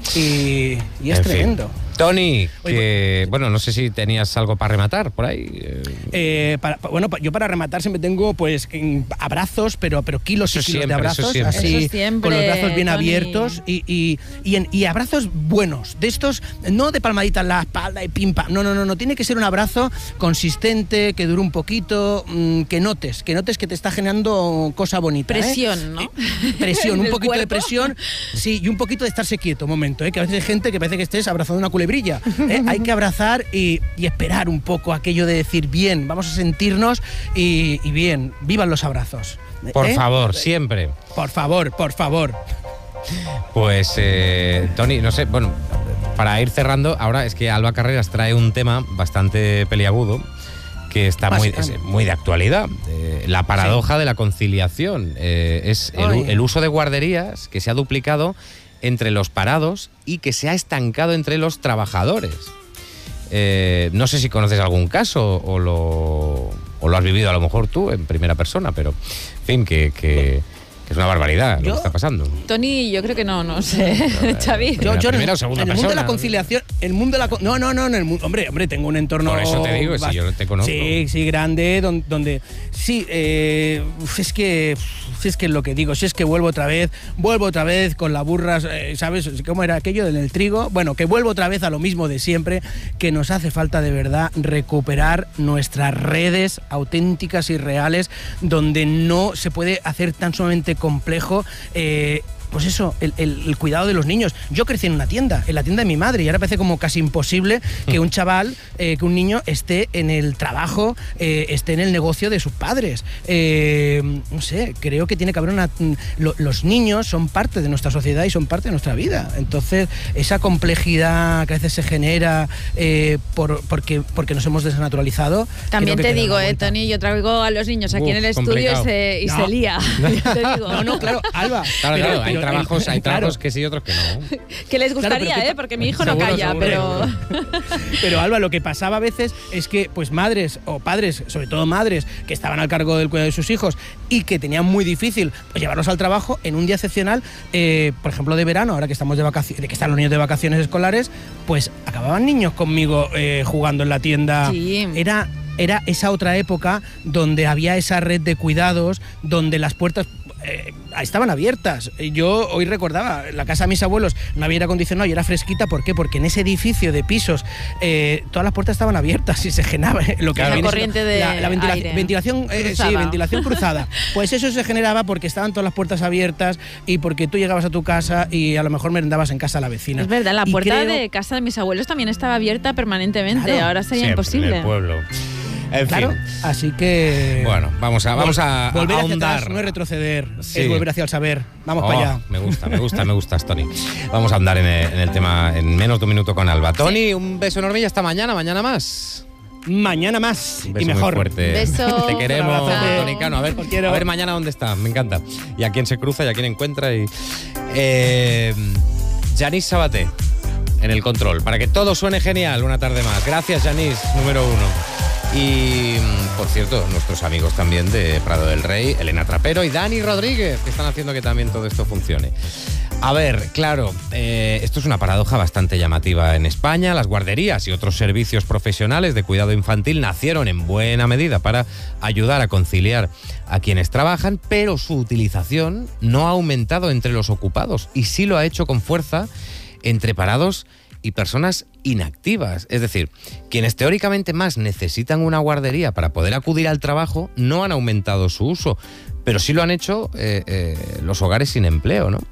Y, y es en tremendo. Fin. Tony, que, bueno, no sé si tenías algo para rematar por ahí. Eh, para, bueno, yo para rematar siempre tengo pues abrazos, pero, pero kilos y kilos siempre, de abrazos, eso así eso siempre, con los brazos bien Tony. abiertos y, y, y, en, y abrazos buenos, de estos, no de palmaditas en la espalda y pim pam, no, no, no, no, tiene que ser un abrazo consistente, que dure un poquito, mmm, que notes, que notes que te está generando cosa bonita. Presión, ¿eh? ¿no? Presión, un poquito cuerpo. de presión, sí, y un poquito de estarse quieto, un momento, ¿eh? Que a veces hay gente que parece que estés abrazando una culebrilla. ¿Eh? Hay que abrazar y, y esperar un poco aquello de decir, bien, vamos a sentirnos y, y bien, vivan los abrazos. Por ¿Eh? favor, siempre. Por favor, por favor. Pues, eh, Tony, no sé, bueno, para ir cerrando, ahora es que Alba Carreras trae un tema bastante peliagudo que está muy, es muy de actualidad. Eh, la paradoja sí. de la conciliación. Eh, es el, el uso de guarderías que se ha duplicado entre los parados y que se ha estancado entre los trabajadores. Eh, no sé si conoces algún caso o lo, o lo has vivido a lo mejor tú en primera persona, pero en fin, que, que, que es una barbaridad ¿Yo? Lo que está pasando. Tony, yo creo que no, no sé, Xavi. Yo, yo primera o segunda en el persona. mundo de la conciliación, el mundo de la no, no, no, en el mundo, hombre, hombre, tengo un entorno. Por eso te digo, si yo te conozco. Sí, sí, grande, donde, donde sí, eh, es que si es que es lo que digo, si es que vuelvo otra vez, vuelvo otra vez con la burra, eh, ¿sabes? ¿Cómo era aquello del trigo? Bueno, que vuelvo otra vez a lo mismo de siempre, que nos hace falta de verdad recuperar nuestras redes auténticas y reales, donde no se puede hacer tan sumamente complejo eh, pues eso, el, el, el cuidado de los niños. Yo crecí en una tienda, en la tienda de mi madre, y ahora parece como casi imposible que un chaval, eh, que un niño esté en el trabajo, eh, esté en el negocio de sus padres. Eh, no sé, creo que tiene que haber una... Lo, los niños son parte de nuestra sociedad y son parte de nuestra vida. Entonces, esa complejidad que a veces se genera eh, por, porque, porque nos hemos desnaturalizado... También te digo, eh, Tony, yo traigo a los niños aquí Uf, en el estudio y se, y no. se lía. Te digo. No, no, claro, Alba. Claro, pero, claro, pero, hay trabajos, hay claro. trabajos que sí y otros que no. Que les gustaría, claro, ¿eh? Porque mi hijo seguro, no calla, seguro, pero... Pero, Alba, lo que pasaba a veces es que, pues, madres o padres, sobre todo madres, que estaban al cargo del cuidado de sus hijos y que tenían muy difícil pues, llevarlos al trabajo en un día excepcional, eh, por ejemplo, de verano, ahora que estamos de vacaciones, de que están los niños de vacaciones escolares, pues acababan niños conmigo eh, jugando en la tienda. Sí. Era... Era esa otra época donde había esa red de cuidados, donde las puertas eh, estaban abiertas. Yo hoy recordaba, la casa de mis abuelos no había aire acondicionado y era fresquita. ¿Por qué? Porque en ese edificio de pisos eh, todas las puertas estaban abiertas y se generaba lo que claro, corriente de la, la ventila aire. ventilación, eh, sí, ventilación cruzada. Pues eso se generaba porque estaban todas las puertas abiertas y porque tú llegabas a tu casa y a lo mejor merendabas en casa de la vecina. Es verdad, la y puerta creo... de casa de mis abuelos también estaba abierta permanentemente. Claro. Ahora sería Siempre imposible. En el pueblo. En claro, fin. así que... Bueno, vamos a, vamos a, volver a hacia ahondar. atrás no es retroceder, sí. es volver hacia el saber. Vamos oh, para allá. Me gusta, me gusta, me gustas, Tony. Vamos a andar en el, en el tema en menos de un minuto con Alba. Tony, sí. Un beso enorme y hasta mañana, mañana más. Mañana más un beso y mejor. Muy fuerte. Beso. Te queremos, abrazo, Tony Cano. A ver, a ver mañana dónde está. Me encanta. Y a quién se cruza y a quién encuentra. Y eh, Yanis Sabaté en el control. Para que todo suene genial una tarde más. Gracias, Yanis, número uno. Y, por cierto, nuestros amigos también de Prado del Rey, Elena Trapero y Dani Rodríguez, que están haciendo que también todo esto funcione. A ver, claro, eh, esto es una paradoja bastante llamativa en España. Las guarderías y otros servicios profesionales de cuidado infantil nacieron en buena medida para ayudar a conciliar a quienes trabajan, pero su utilización no ha aumentado entre los ocupados y sí lo ha hecho con fuerza entre parados y personas inactivas. Es decir, quienes teóricamente más necesitan una guardería para poder acudir al trabajo no han aumentado su uso, pero sí lo han hecho eh, eh, los hogares sin empleo, ¿no?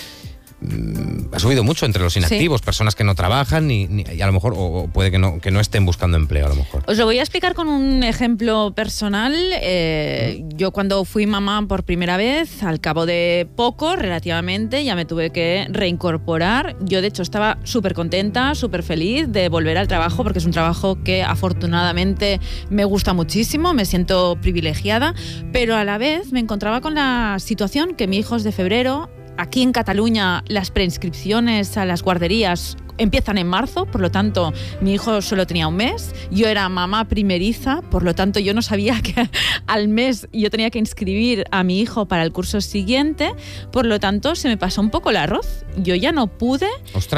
Ha subido mucho entre los inactivos, sí. Personas que no trabajan ni, ni, y a lo mejor o puede que no, que no estén buscando empleo a lo mejor. Os lo voy a explicar con un ejemplo personal. Eh, yo cuando fui mamá por primera vez, al cabo de poco, relativamente, ya me tuve que reincorporar. Yo de hecho estaba súper contenta, súper feliz de volver al trabajo porque es un trabajo que afortunadamente me gusta muchísimo, me siento privilegiada, pero a la vez me encontraba con la situación que mi hijo es de febrero. Aquí en Cataluña las preinscripciones a las guarderías empiezan en marzo, por lo tanto mi hijo solo tenía un mes, yo era mamá primeriza, por lo tanto yo no sabía que al mes yo tenía que inscribir a mi hijo para el curso siguiente, por lo tanto se me pasó un poco el arroz, yo ya no pude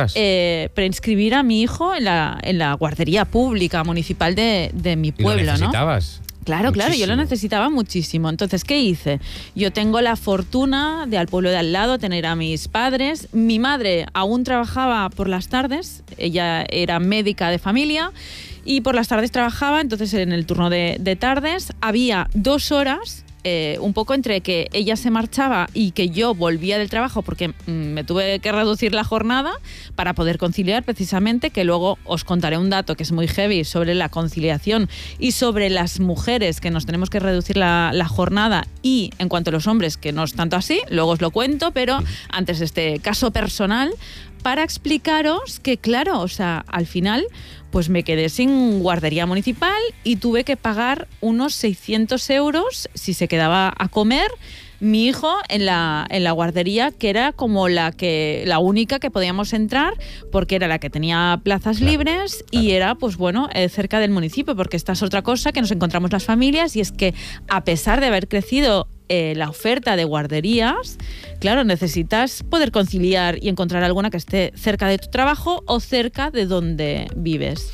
eh, preinscribir a mi hijo en la, en la guardería pública municipal de, de mi pueblo. ¿Y lo necesitabas? ¿No? Claro, muchísimo. Claro, yo lo necesitaba muchísimo. Entonces, ¿qué hice? Yo tengo la fortuna de al pueblo de al lado tener a mis padres. Mi madre aún trabajaba por las tardes, ella era médica de familia y por las tardes trabajaba, entonces en el turno de, de tardes había dos horas Eh, un poco entre que ella se marchaba y que yo volvía del trabajo porque mm, me tuve que reducir la jornada para poder conciliar precisamente, que luego os contaré un dato que es muy heavy sobre la conciliación y sobre las mujeres que nos tenemos que reducir la, la jornada y en cuanto a los hombres que no es tanto así, luego os lo cuento, pero antes este caso personal para explicaros que claro, o sea, al final pues me quedé sin guardería municipal y tuve que pagar unos seiscientos euros si se quedaba a comer mi hijo en la, en la guardería, que era como la que la única que podíamos entrar porque era la que tenía plazas claro, libres claro. Y era pues bueno eh, cerca del municipio, porque esta es otra cosa que nos encontramos las familias y es que a pesar de haber crecido Eh, la oferta de guarderías, claro, necesitas poder conciliar y encontrar alguna que esté cerca de tu trabajo o cerca de donde vives.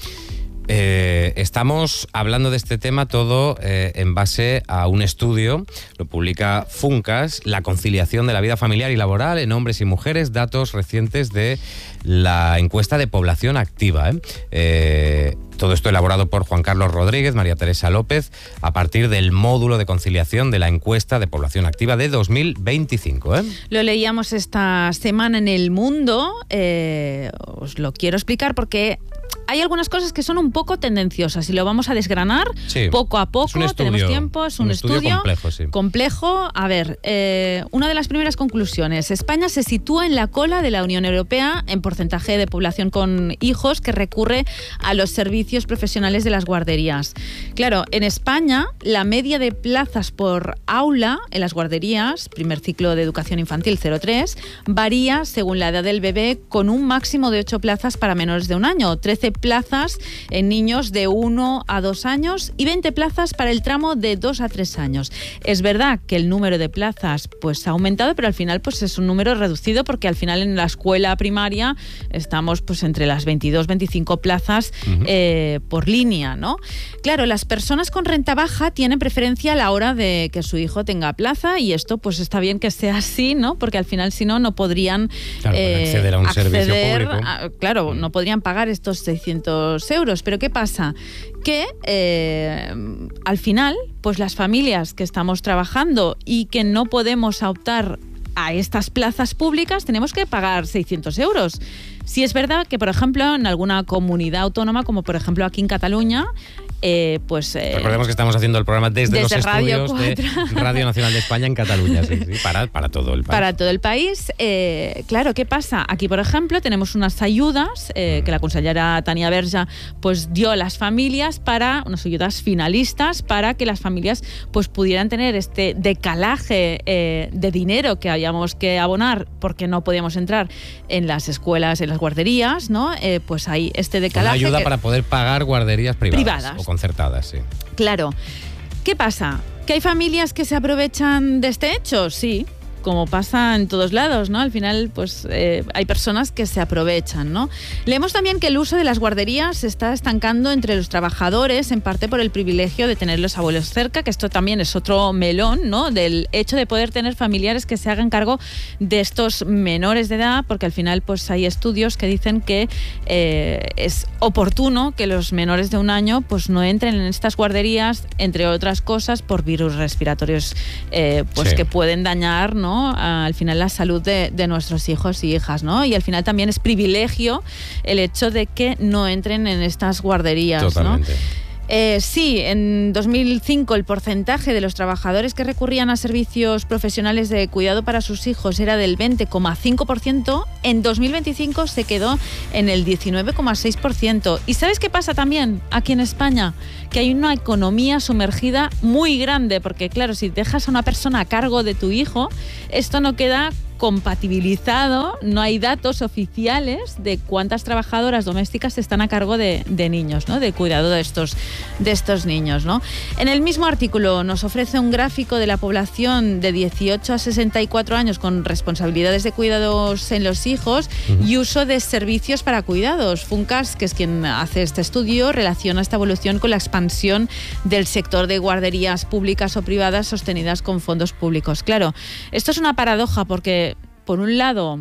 Eh, estamos hablando de este tema todo eh, en base a un estudio, lo publica Funcas, la conciliación de la vida familiar y laboral en hombres y mujeres, datos recientes de la encuesta de población activa. ¿eh? Eh, todo esto elaborado por Juan Carlos Rodríguez, María Teresa López, a partir del módulo de conciliación de la encuesta de población activa de dos mil veinticinco. ¿eh? Lo leíamos esta semana en El Mundo, eh, os lo quiero explicar porque hay algunas cosas que son un poco tendenciosas y lo vamos a desgranar sí, poco a poco. Estudio, tenemos tiempo, es un, un estudio, estudio complejo. Sí. complejo. A ver, eh, una de las primeras conclusiones. España se sitúa en la cola de la Unión Europea en porcentaje de población con hijos que recurre a los servicios profesionales de las guarderías. Claro, en España la media de plazas por aula en las guarderías, primer ciclo de educación infantil cero tres, varía según la edad del bebé con un máximo de ocho plazas para menores de un año, trece plazas en niños de uno a dos años y veinte plazas para el tramo de dos a tres años. Es verdad que el número de plazas pues ha aumentado, pero al final pues es un número reducido porque al final en la escuela primaria estamos pues entre las veintidós, veinticinco plazas uh-huh. eh, por línea, ¿no? Claro, las personas con renta baja tienen preferencia a la hora de que su hijo tenga plaza y esto pues está bien que sea así, ¿no? Porque al final si no, no podrían claro, eh, acceder a un acceder servicio público. A, claro, uh-huh. no podrían pagar estos seiscientos euros. Pero ¿qué pasa? Que eh, al final, pues las familias que estamos trabajando y que no podemos optar a estas plazas públicas, tenemos que pagar seiscientos euros. Sí es verdad que, por ejemplo, en alguna comunidad autónoma, como por ejemplo aquí en Cataluña, eh, pues... Eh, Recordemos que estamos haciendo el programa desde, desde los Radio estudios de Radio Nacional de España en Cataluña, sí, sí, para, para todo el país. Para todo el país. Eh, claro, ¿qué pasa? Aquí, por ejemplo, tenemos unas ayudas eh, que la consellera Tania Berja pues, dio a las familias para, unas ayudas finalistas para que las familias pues, pudieran tener este decalaje eh, de dinero que habíamos que abonar porque no podíamos entrar en las escuelas, en las guarderías, ¿no? Eh, pues hay este decalaje. Una ayuda que, para poder pagar guarderías privadas, privadas o concertadas, sí. Claro. ¿Qué pasa? ¿Que hay familias que se aprovechan de este hecho? Sí. como pasa en todos lados, ¿no? Al final, pues eh, hay personas que se aprovechan, ¿no? Leemos también que el uso de las guarderías se está estancando entre los trabajadores, en parte por el privilegio de tener los abuelos cerca, que esto también es otro melón, ¿no? Del hecho de poder tener familiares que se hagan cargo de estos menores de edad, porque al final, pues hay estudios que dicen que eh, es oportuno que los menores de un año, pues no entren en estas guarderías, entre otras cosas, por virus respiratorios, eh, pues sí. que pueden dañar, ¿no? Al final la salud de, de nuestros hijos y hijas, ¿no? Y al final también es privilegio el hecho de que no entren en estas guarderías, Totalmente. ¿no? Eh, sí, en dos mil cinco el porcentaje de los trabajadores que recurrían a servicios profesionales de cuidado para sus hijos era del veinte coma cinco por ciento, en dos mil veinticinco se quedó en el diecinueve coma seis por ciento. ¿Y sabes qué pasa también aquí en España? Que hay una economía sumergida muy grande, porque claro, si dejas a una persona a cargo de tu hijo, esto no queda compatibilizado, no hay datos oficiales de cuántas trabajadoras domésticas están a cargo de, de niños, ¿no? De cuidado de estos, de estos niños, ¿no? En el mismo artículo nos ofrece un gráfico de la población de dieciocho a sesenta y cuatro años con responsabilidades de cuidados en los hijos uh-huh. y uso de servicios para cuidados. Funcas, que es quien hace este estudio, relaciona esta evolución con la expansión del sector de guarderías públicas o privadas sostenidas con fondos públicos. Claro, esto es una paradoja porque por un lado,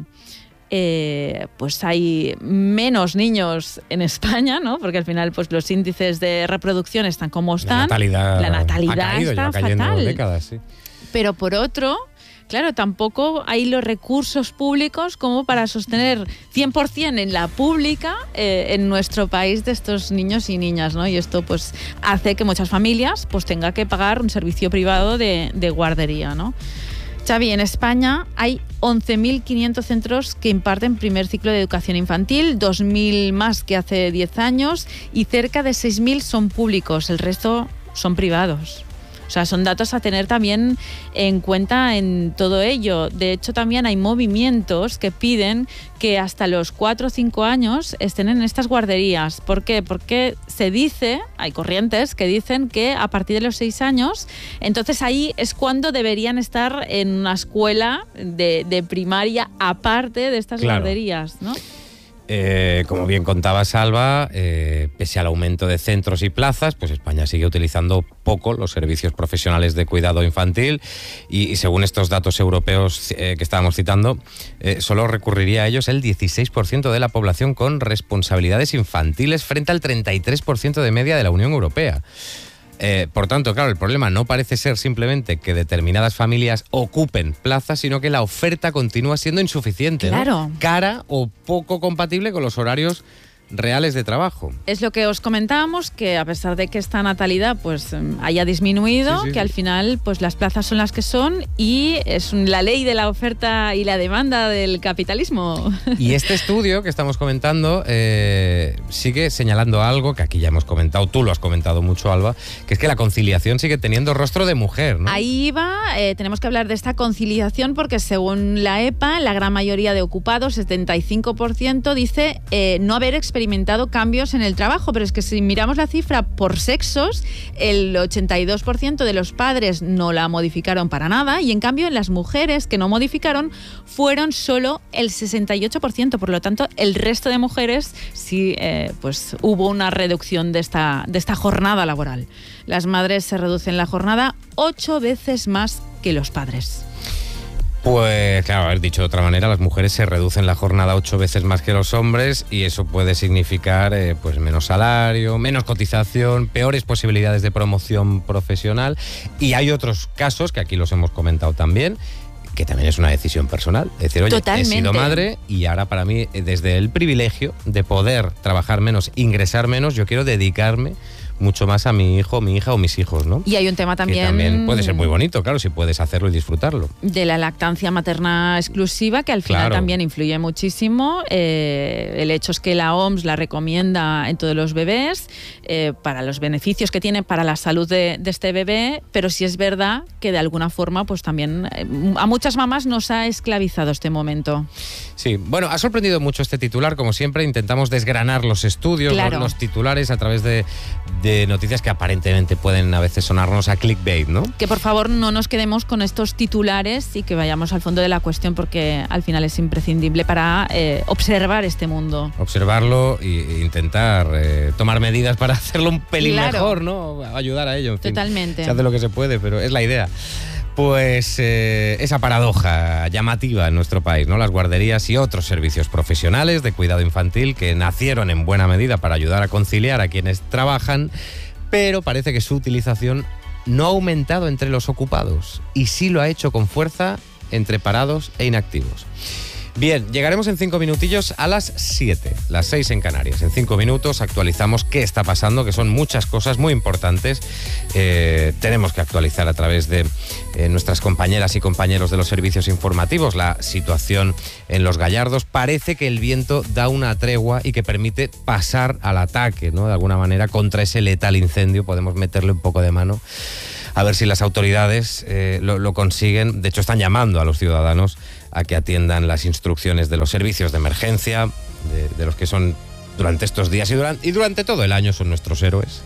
eh, pues hay menos niños en España, ¿no? Porque al final, pues los índices de reproducción están como están. La natalidad, la natalidad ha caído, está fatal. Décadas, sí. Pero por otro, claro, tampoco hay los recursos públicos como para sostener cien por ciento en la pública eh, en nuestro país de estos niños y niñas, ¿no? Y esto pues hace que muchas familias pues tengan que pagar un servicio privado de, de guardería, ¿no? Xavi, en España hay once mil quinientos centros que imparten primer ciclo de educación infantil, dos mil más que hace diez años y cerca de seis mil son públicos, el resto son privados. O sea, son datos a tener también en cuenta en todo ello. De hecho, también hay movimientos que piden que hasta los cuatro o cinco años estén en estas guarderías. ¿Por qué? Porque se dice, hay corrientes que dicen que a partir de los seis años, entonces ahí es cuando deberían estar en una escuela de, de primaria aparte de estas claro. guarderías, ¿no? Eh, como bien contaba Salva, eh, pese al aumento de centros y plazas, pues España sigue utilizando poco los servicios profesionales de cuidado infantil y, y según estos datos europeos eh, que estábamos citando, eh, solo recurriría a ellos el dieciséis por ciento de la población con responsabilidades infantiles frente al treinta y tres por ciento de media de la Unión Europea. Eh, por tanto, claro, el problema no parece ser simplemente que determinadas familias ocupen plazas, sino que la oferta continúa siendo insuficiente, claro. ¿no? Cara o poco compatible con los horarios reales de trabajo. Es lo que os comentábamos, que a pesar de que esta natalidad pues haya disminuido, sí, sí, que sí. al final pues las plazas son las que son y es la ley de la oferta y la demanda del capitalismo. Y este estudio que estamos comentando eh, sigue señalando algo que aquí ya hemos comentado, tú lo has comentado mucho, Alba, que es que la conciliación sigue teniendo rostro de mujer, ¿no? Ahí va, eh, tenemos que hablar de esta conciliación porque según la E P A, la gran mayoría de ocupados, setenta y cinco por ciento, dice eh, no haber experimentado experimentado cambios en el trabajo, pero es que si miramos la cifra por sexos, el ochenta y dos por ciento de los padres no la modificaron para nada y en cambio en las mujeres que no modificaron fueron solo el sesenta y ocho por ciento, por lo tanto el resto de mujeres sí eh, pues hubo una reducción de esta, de esta jornada laboral. Las madres se reducen la jornada ocho veces más que los padres. Pues claro, haber dicho de otra manera, las mujeres se reducen la jornada ocho veces más que los hombres y eso puede significar eh, pues menos salario, menos cotización, peores posibilidades de promoción profesional y hay otros casos que aquí los hemos comentado también, que también es una decisión personal. Es decir, oye, Totalmente. he sido madre y ahora para mí, desde el privilegio de poder trabajar menos, ingresar menos, yo quiero dedicarme mucho más a mi hijo, mi hija o mis hijos, ¿no? Y hay un tema también... Que también puede ser muy bonito, claro, si puedes hacerlo y disfrutarlo. De la lactancia materna exclusiva, que al final claro. también influye muchísimo. Eh, el hecho es que la O M S la recomienda en todos los bebés eh, para los beneficios que tiene para la salud de, de este bebé, pero sí es verdad que de alguna forma pues también eh, a muchas mamás nos ha esclavizado este momento. Sí, bueno, ha sorprendido mucho este titular, como siempre intentamos desgranar los estudios, claro. los, los titulares a través de, de noticias que aparentemente pueden a veces sonarnos a clickbait, ¿no? Que por favor no nos quedemos con estos titulares y que vayamos al fondo de la cuestión, porque al final es imprescindible para eh, observar este mundo. Observarlo e intentar eh, tomar medidas para hacerlo un pelín claro. mejor, ¿no? Ayudar a ello, en fin. Totalmente. Se hace lo que se puede, pero es la idea. Pues eh, esa paradoja llamativa en nuestro país, ¿no? Las guarderías y otros servicios profesionales de cuidado infantil que nacieron en buena medida para ayudar a conciliar a quienes trabajan, pero parece que su utilización no ha aumentado entre los ocupados y sí lo ha hecho con fuerza entre parados e inactivos. Bien, llegaremos en cinco minutillos a las siete, las seis en Canarias. En cinco minutos actualizamos qué está pasando, que son muchas cosas muy importantes. Eh, tenemos que actualizar a través de eh, nuestras compañeras y compañeros de los servicios informativos la situación en Los Gallardos. Parece que el viento da una tregua y que permite pasar al ataque, ¿no? De alguna manera, contra ese letal incendio. Podemos meterle un poco de mano. A ver si las autoridades eh, lo, lo consiguen. De hecho, están llamando a los ciudadanos a que atiendan las instrucciones de los servicios de emergencia, de, de los que son durante estos días y durante, y durante todo el año son nuestros héroes.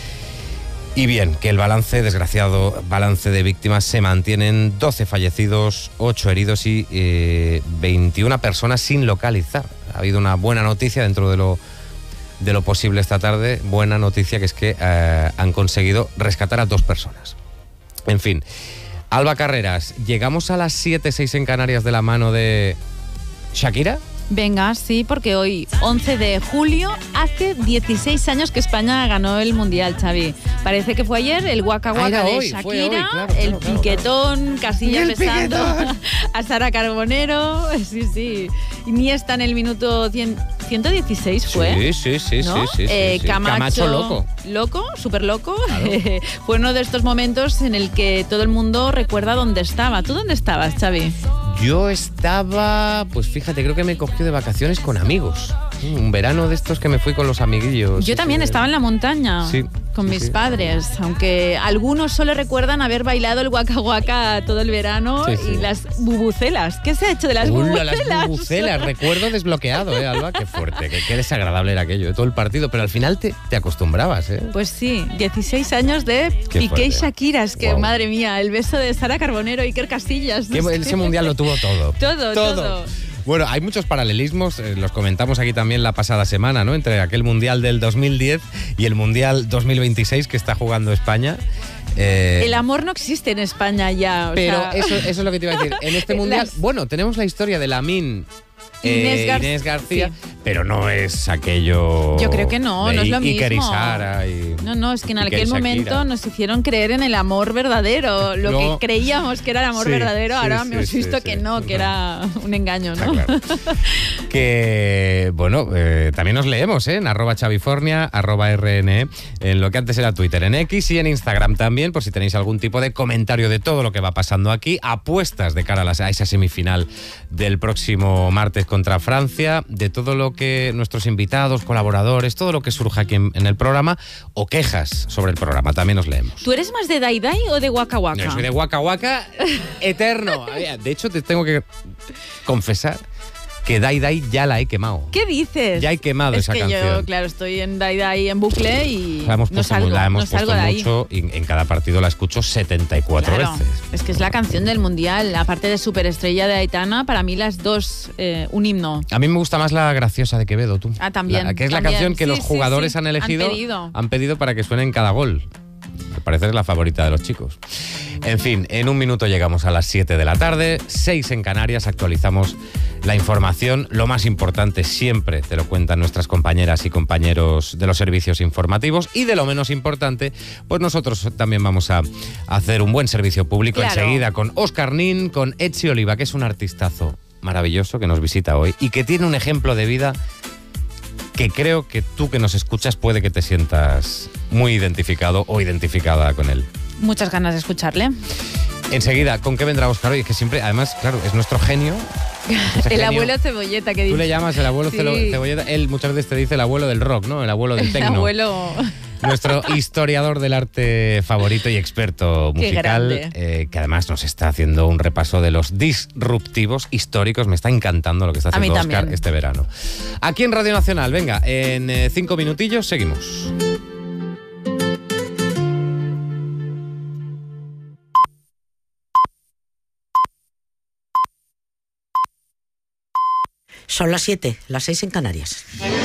Y bien, que el balance, desgraciado balance de víctimas, se mantienen doce fallecidos, ocho heridos y eh, veintiuna personas sin localizar. Ha habido una buena noticia dentro de lo, de lo posible esta tarde. Buena noticia, que es que eh, han conseguido rescatar a dos personas. En fin, Alba Carreras, llegamos a las siete, seis en Canarias de la mano de Shakira. Venga, sí, porque hoy, once de julio, hace dieciséis años que España ganó el Mundial, Xavi. Parece que fue ayer, el Waka Waka de hoy, Shakira, hoy, claro, el claro, piquetón, claro. Casillas besando a Sara Carbonero, sí, sí. Iniesta en el minuto cien, ciento dieciséis fue. Sí, sí, sí, ¿no? sí, sí, eh, sí. Camacho, Camacho loco. Loco, súper loco. Claro. Fue uno de estos momentos en el que todo el mundo recuerda dónde estaba. ¿Tú dónde estabas, Xavi? Yo estaba, pues fíjate, creo que me cogió de vacaciones con amigos. Un verano de estos que me fui con los amiguillos. Yo también estaba en la montaña, sí, con sí, mis sí. padres, aunque algunos solo recuerdan haber bailado el Waka Waka todo el verano. Sí, sí. Y las bubucelas. ¿Qué se ha hecho de las Uy, bubucelas? las bubucelas, recuerdo desbloqueado, ¿eh, Alba? Qué fuerte, qué, qué desagradable era aquello, de todo el partido, pero al final te, te acostumbrabas, ¿eh? Pues sí, dieciséis años de Qué Piqué y fuerte. Shakira, es que Wow. madre mía, el beso de Sara Carbonero y Iker Casillas. Que ese mundial lo tuvo todo. Todo, todo. Bueno, hay muchos paralelismos, eh, los comentamos aquí también la pasada semana, ¿no? Entre aquel mundial del dos mil diez y el mundial dos mil veintiséis que está jugando España. Eh, El amor no existe en España ya. O pero sea... eso, eso es lo que te iba a decir. En este mundial, Las... bueno, tenemos la historia de Lamin. Inés, Eh, Gar... Inés García, sí. Pero no es aquello. Yo creo que no, no es lo Iker mismo. y Sara y, no, no, es que en Iker y aquel Shakira. momento nos hicieron creer en el amor verdadero. Lo No. que creíamos que era el amor Sí, verdadero, sí, ahora sí, hemos sí, visto sí. que no, que era un engaño, ¿no? Está claro. Que, bueno, eh, también nos leemos, ¿eh? En arroba chavifornia, arroba rne, en lo que antes era Twitter, en X y en Instagram también, por si tenéis algún tipo de comentario de todo lo que va pasando aquí, apuestas de cara a, las, a esa semifinal del próximo martes contra Francia, de todo lo que nuestros invitados, colaboradores, todo lo que surja aquí en, en el programa, o quejas sobre el programa, también nos leemos. ¿Tú eres más de Dai Dai o de Waka Waka? Yo soy de Waka Waka eterno. De hecho, te tengo que confesar que Dai Dai ya la he quemado. ¿Qué dices? Ya he quemado es esa que canción. Yo, claro, estoy en Dai Dai en bucle y La hemos no puesto, salgo, la hemos no salgo puesto de ahí. mucho y en cada partido la escucho setenta y cuatro Claro, veces. es que es la canción del Mundial. Aparte de Superestrella de Aitana, para mí las dos, eh, un himno. A mí me gusta más la graciosa de Quevedo, tú. Ah, también. La, que es la también. canción que Sí, los sí, jugadores sí. han elegido. Han pedido. han pedido para que suene en cada gol. Al parecer es la favorita de los chicos. En fin, en un minuto llegamos a las siete de la tarde, seis en Canarias, actualizamos la información. Lo más importante siempre te lo cuentan nuestras compañeras y compañeros de los servicios informativos, y de lo menos importante, pues nosotros también vamos a hacer un buen servicio público. Claro. Enseguida con Óscar Nin, con Etsi Oliva, que es un artistazo maravilloso que nos visita hoy y que tiene un ejemplo de vida que creo que tú que nos escuchas puede que te sientas muy identificado o identificada con él. Muchas ganas de escucharle. Enseguida, ¿con qué vendrá Óscar hoy? Es que siempre, además, claro, es nuestro genio. Ese El genio. abuelo Cebolleta que dice. Tú le llamas el abuelo Sí. Celo- Cebolleta, él muchas veces te dice el abuelo del rock, ¿no? El abuelo del El tecno. abuelo. nuestro historiador del arte favorito y experto musical, eh, que además nos está haciendo un repaso de los disruptivos históricos. Me está encantando lo que está haciendo Óscar este verano. Aquí en Radio Nacional, venga, en eh, cinco minutillos seguimos. Son las siete, las seis en Canarias.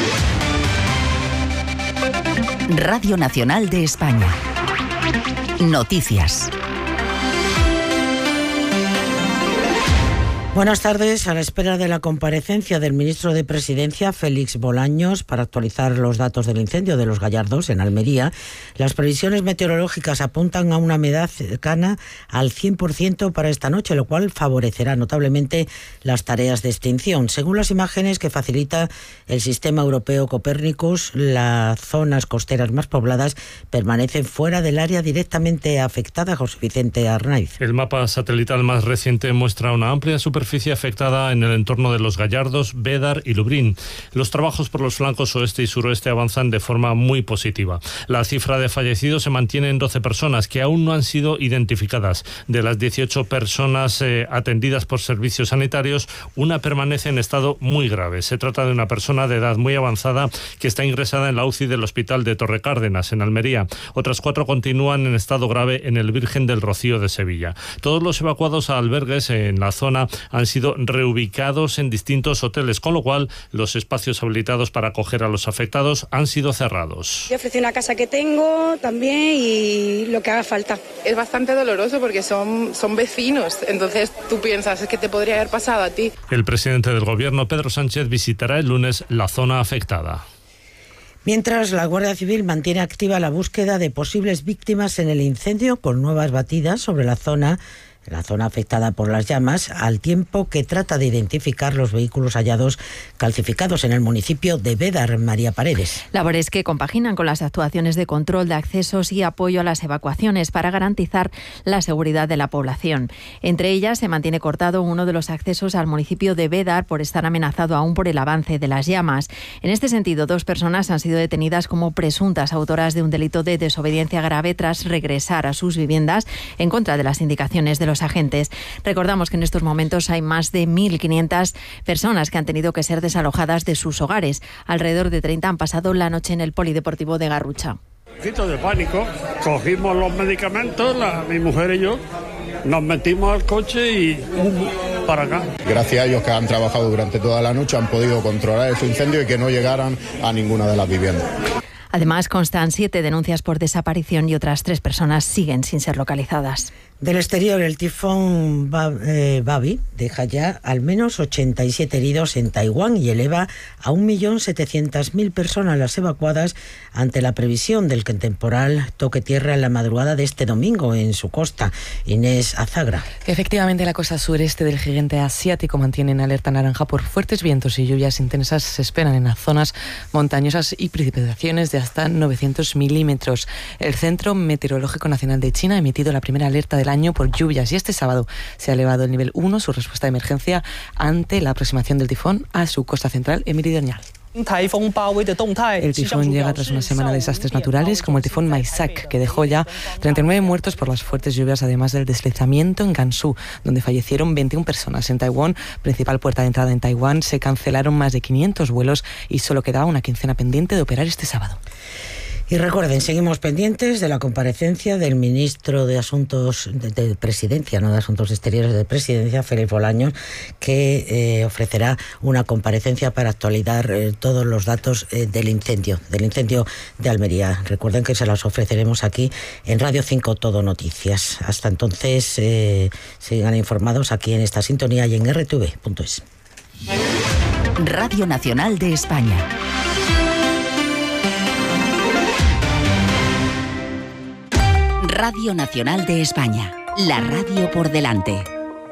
Radio Nacional de España. Noticias. Buenas tardes. A la espera de la comparecencia del ministro de Presidencia, Félix Bolaños, para actualizar los datos del incendio de Los Gallardos, en Almería, las previsiones meteorológicas apuntan a una humedad cercana al cien por ciento para esta noche, lo cual favorecerá notablemente las tareas de extinción. Según las imágenes que facilita el sistema europeo Copérnicus, las zonas costeras más pobladas permanecen fuera del área directamente afectada. José Vicente Arnaiz. El mapa satelital más reciente muestra una amplia superficie superficie afectada en el entorno de Los Gallardos, Bédar y Lubrín. Los trabajos por los flancos oeste y suroeste avanzan de forma muy positiva. La cifra de fallecidos se mantiene en doce personas que aún no han sido identificadas. De las dieciocho personas eh, atendidas por servicios sanitarios, una permanece en estado muy grave. Se trata de una persona de edad muy avanzada que está ingresada en la U C I del Hospital de Torrecárdenas, en Almería. Otras cuatro continúan en estado grave en el Virgen del Rocío de Sevilla. Todos los evacuados a albergues en la zona han sido reubicados en distintos hoteles, con lo cual los espacios habilitados para acoger a los afectados han sido cerrados. Yo ofrecí una casa que tengo también y lo que haga falta. Es bastante doloroso porque son, son vecinos, entonces tú piensas, es que te podría haber pasado a ti. El presidente del gobierno, Pedro Sánchez, visitará el lunes la zona afectada. Mientras, la Guardia Civil mantiene activa la búsqueda de posibles víctimas en el incendio, con nuevas batidas sobre la zona la zona afectada por las llamas, al tiempo que trata de identificar los vehículos hallados calcificados en el municipio de Bédar. María Paredes. Labores que compaginan con las actuaciones de control de accesos y apoyo a las evacuaciones para garantizar la seguridad de la población. Entre ellas, se mantiene cortado uno de los accesos al municipio de Bédar por estar amenazado aún por el avance de las llamas. En este sentido, dos personas han sido detenidas como presuntas autoras de un delito de desobediencia grave tras regresar a sus viviendas en contra de las indicaciones de los agentes. Recordamos que en estos momentos hay más de mil quinientas personas que han tenido que ser desalojadas de sus hogares. Alrededor de treinta han pasado la noche en el polideportivo de Garrucha. Un poquito de pánico, cogimos los medicamentos, la, mi mujer y yo, nos metimos al coche y uh, para acá. Gracias a ellos que han trabajado durante toda la noche han podido controlar ese incendio y que no llegaran a ninguna de las viviendas. Además, constan siete denuncias por desaparición y otras tres personas siguen sin ser localizadas. Del exterior, el tifón Babi deja ya al menos ochenta y siete heridos en Taiwán y eleva a un millón setecientas mil personas las evacuadas ante la previsión del que el temporal toque tierra en la madrugada de este domingo en su costa. Inés Azagra. Efectivamente, la costa sureste del gigante asiático mantiene en alerta naranja por fuertes vientos y lluvias intensas. Se esperan en las zonas montañosas y precipitaciones de hasta novecientos milímetros. El Centro Meteorológico Nacional de China ha emitido la primera alerta del año por lluvias y este sábado se ha elevado el nivel uno, su respuesta de emergencia ante la aproximación del tifón a su costa central meridional. El tifón llega tras una semana de desastres naturales como el tifón Maisak, que dejó ya treinta y nueve muertos por las fuertes lluvias, además del deslizamiento en Gansu, donde fallecieron veintiuna personas. En Taiwán, principal puerta de entrada en Taiwán, se cancelaron más de quinientos vuelos y solo quedaba una quincena pendiente de operar este sábado. Y recuerden, seguimos pendientes de la comparecencia del ministro de Asuntos de, de Presidencia, no de Asuntos Exteriores de Presidencia, Félix Bolaños, que eh, ofrecerá una comparecencia para actualizar eh, todos los datos eh, del incendio, del incendio de Almería. Recuerden que se las ofreceremos aquí en Radio cinco Todo Noticias. Hasta entonces, eh, sigan informados aquí en esta sintonía y en erre te ve punto es. Radio Nacional de España. Radio Nacional de España, la radio por delante.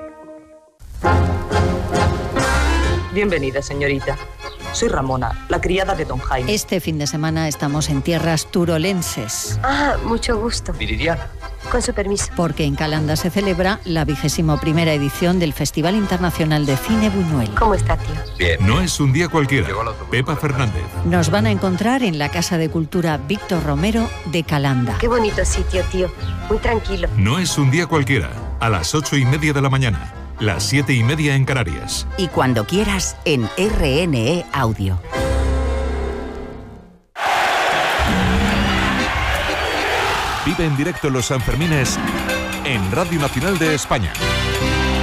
Bienvenida, señorita. Soy Ramona, la criada de don Jaime. Este fin de semana estamos en tierras turolenses. Ah, mucho gusto. Viridiana, Con su permiso. Porque en Calanda se celebra la vigésimo primera edición del Festival Internacional de Cine Buñuel. ¿Cómo está, tío? Bien. No es un día cualquiera. Pepa Fernández. Nos van a encontrar en la Casa de Cultura Víctor Romero de Calanda. Qué bonito sitio, tío. Muy tranquilo. No es un día cualquiera. A las ocho y media de la mañana. Las siete y media en Canarias. Y cuando quieras en R N E Audio. Vive en directo los Sanfermines en Radio Nacional de España.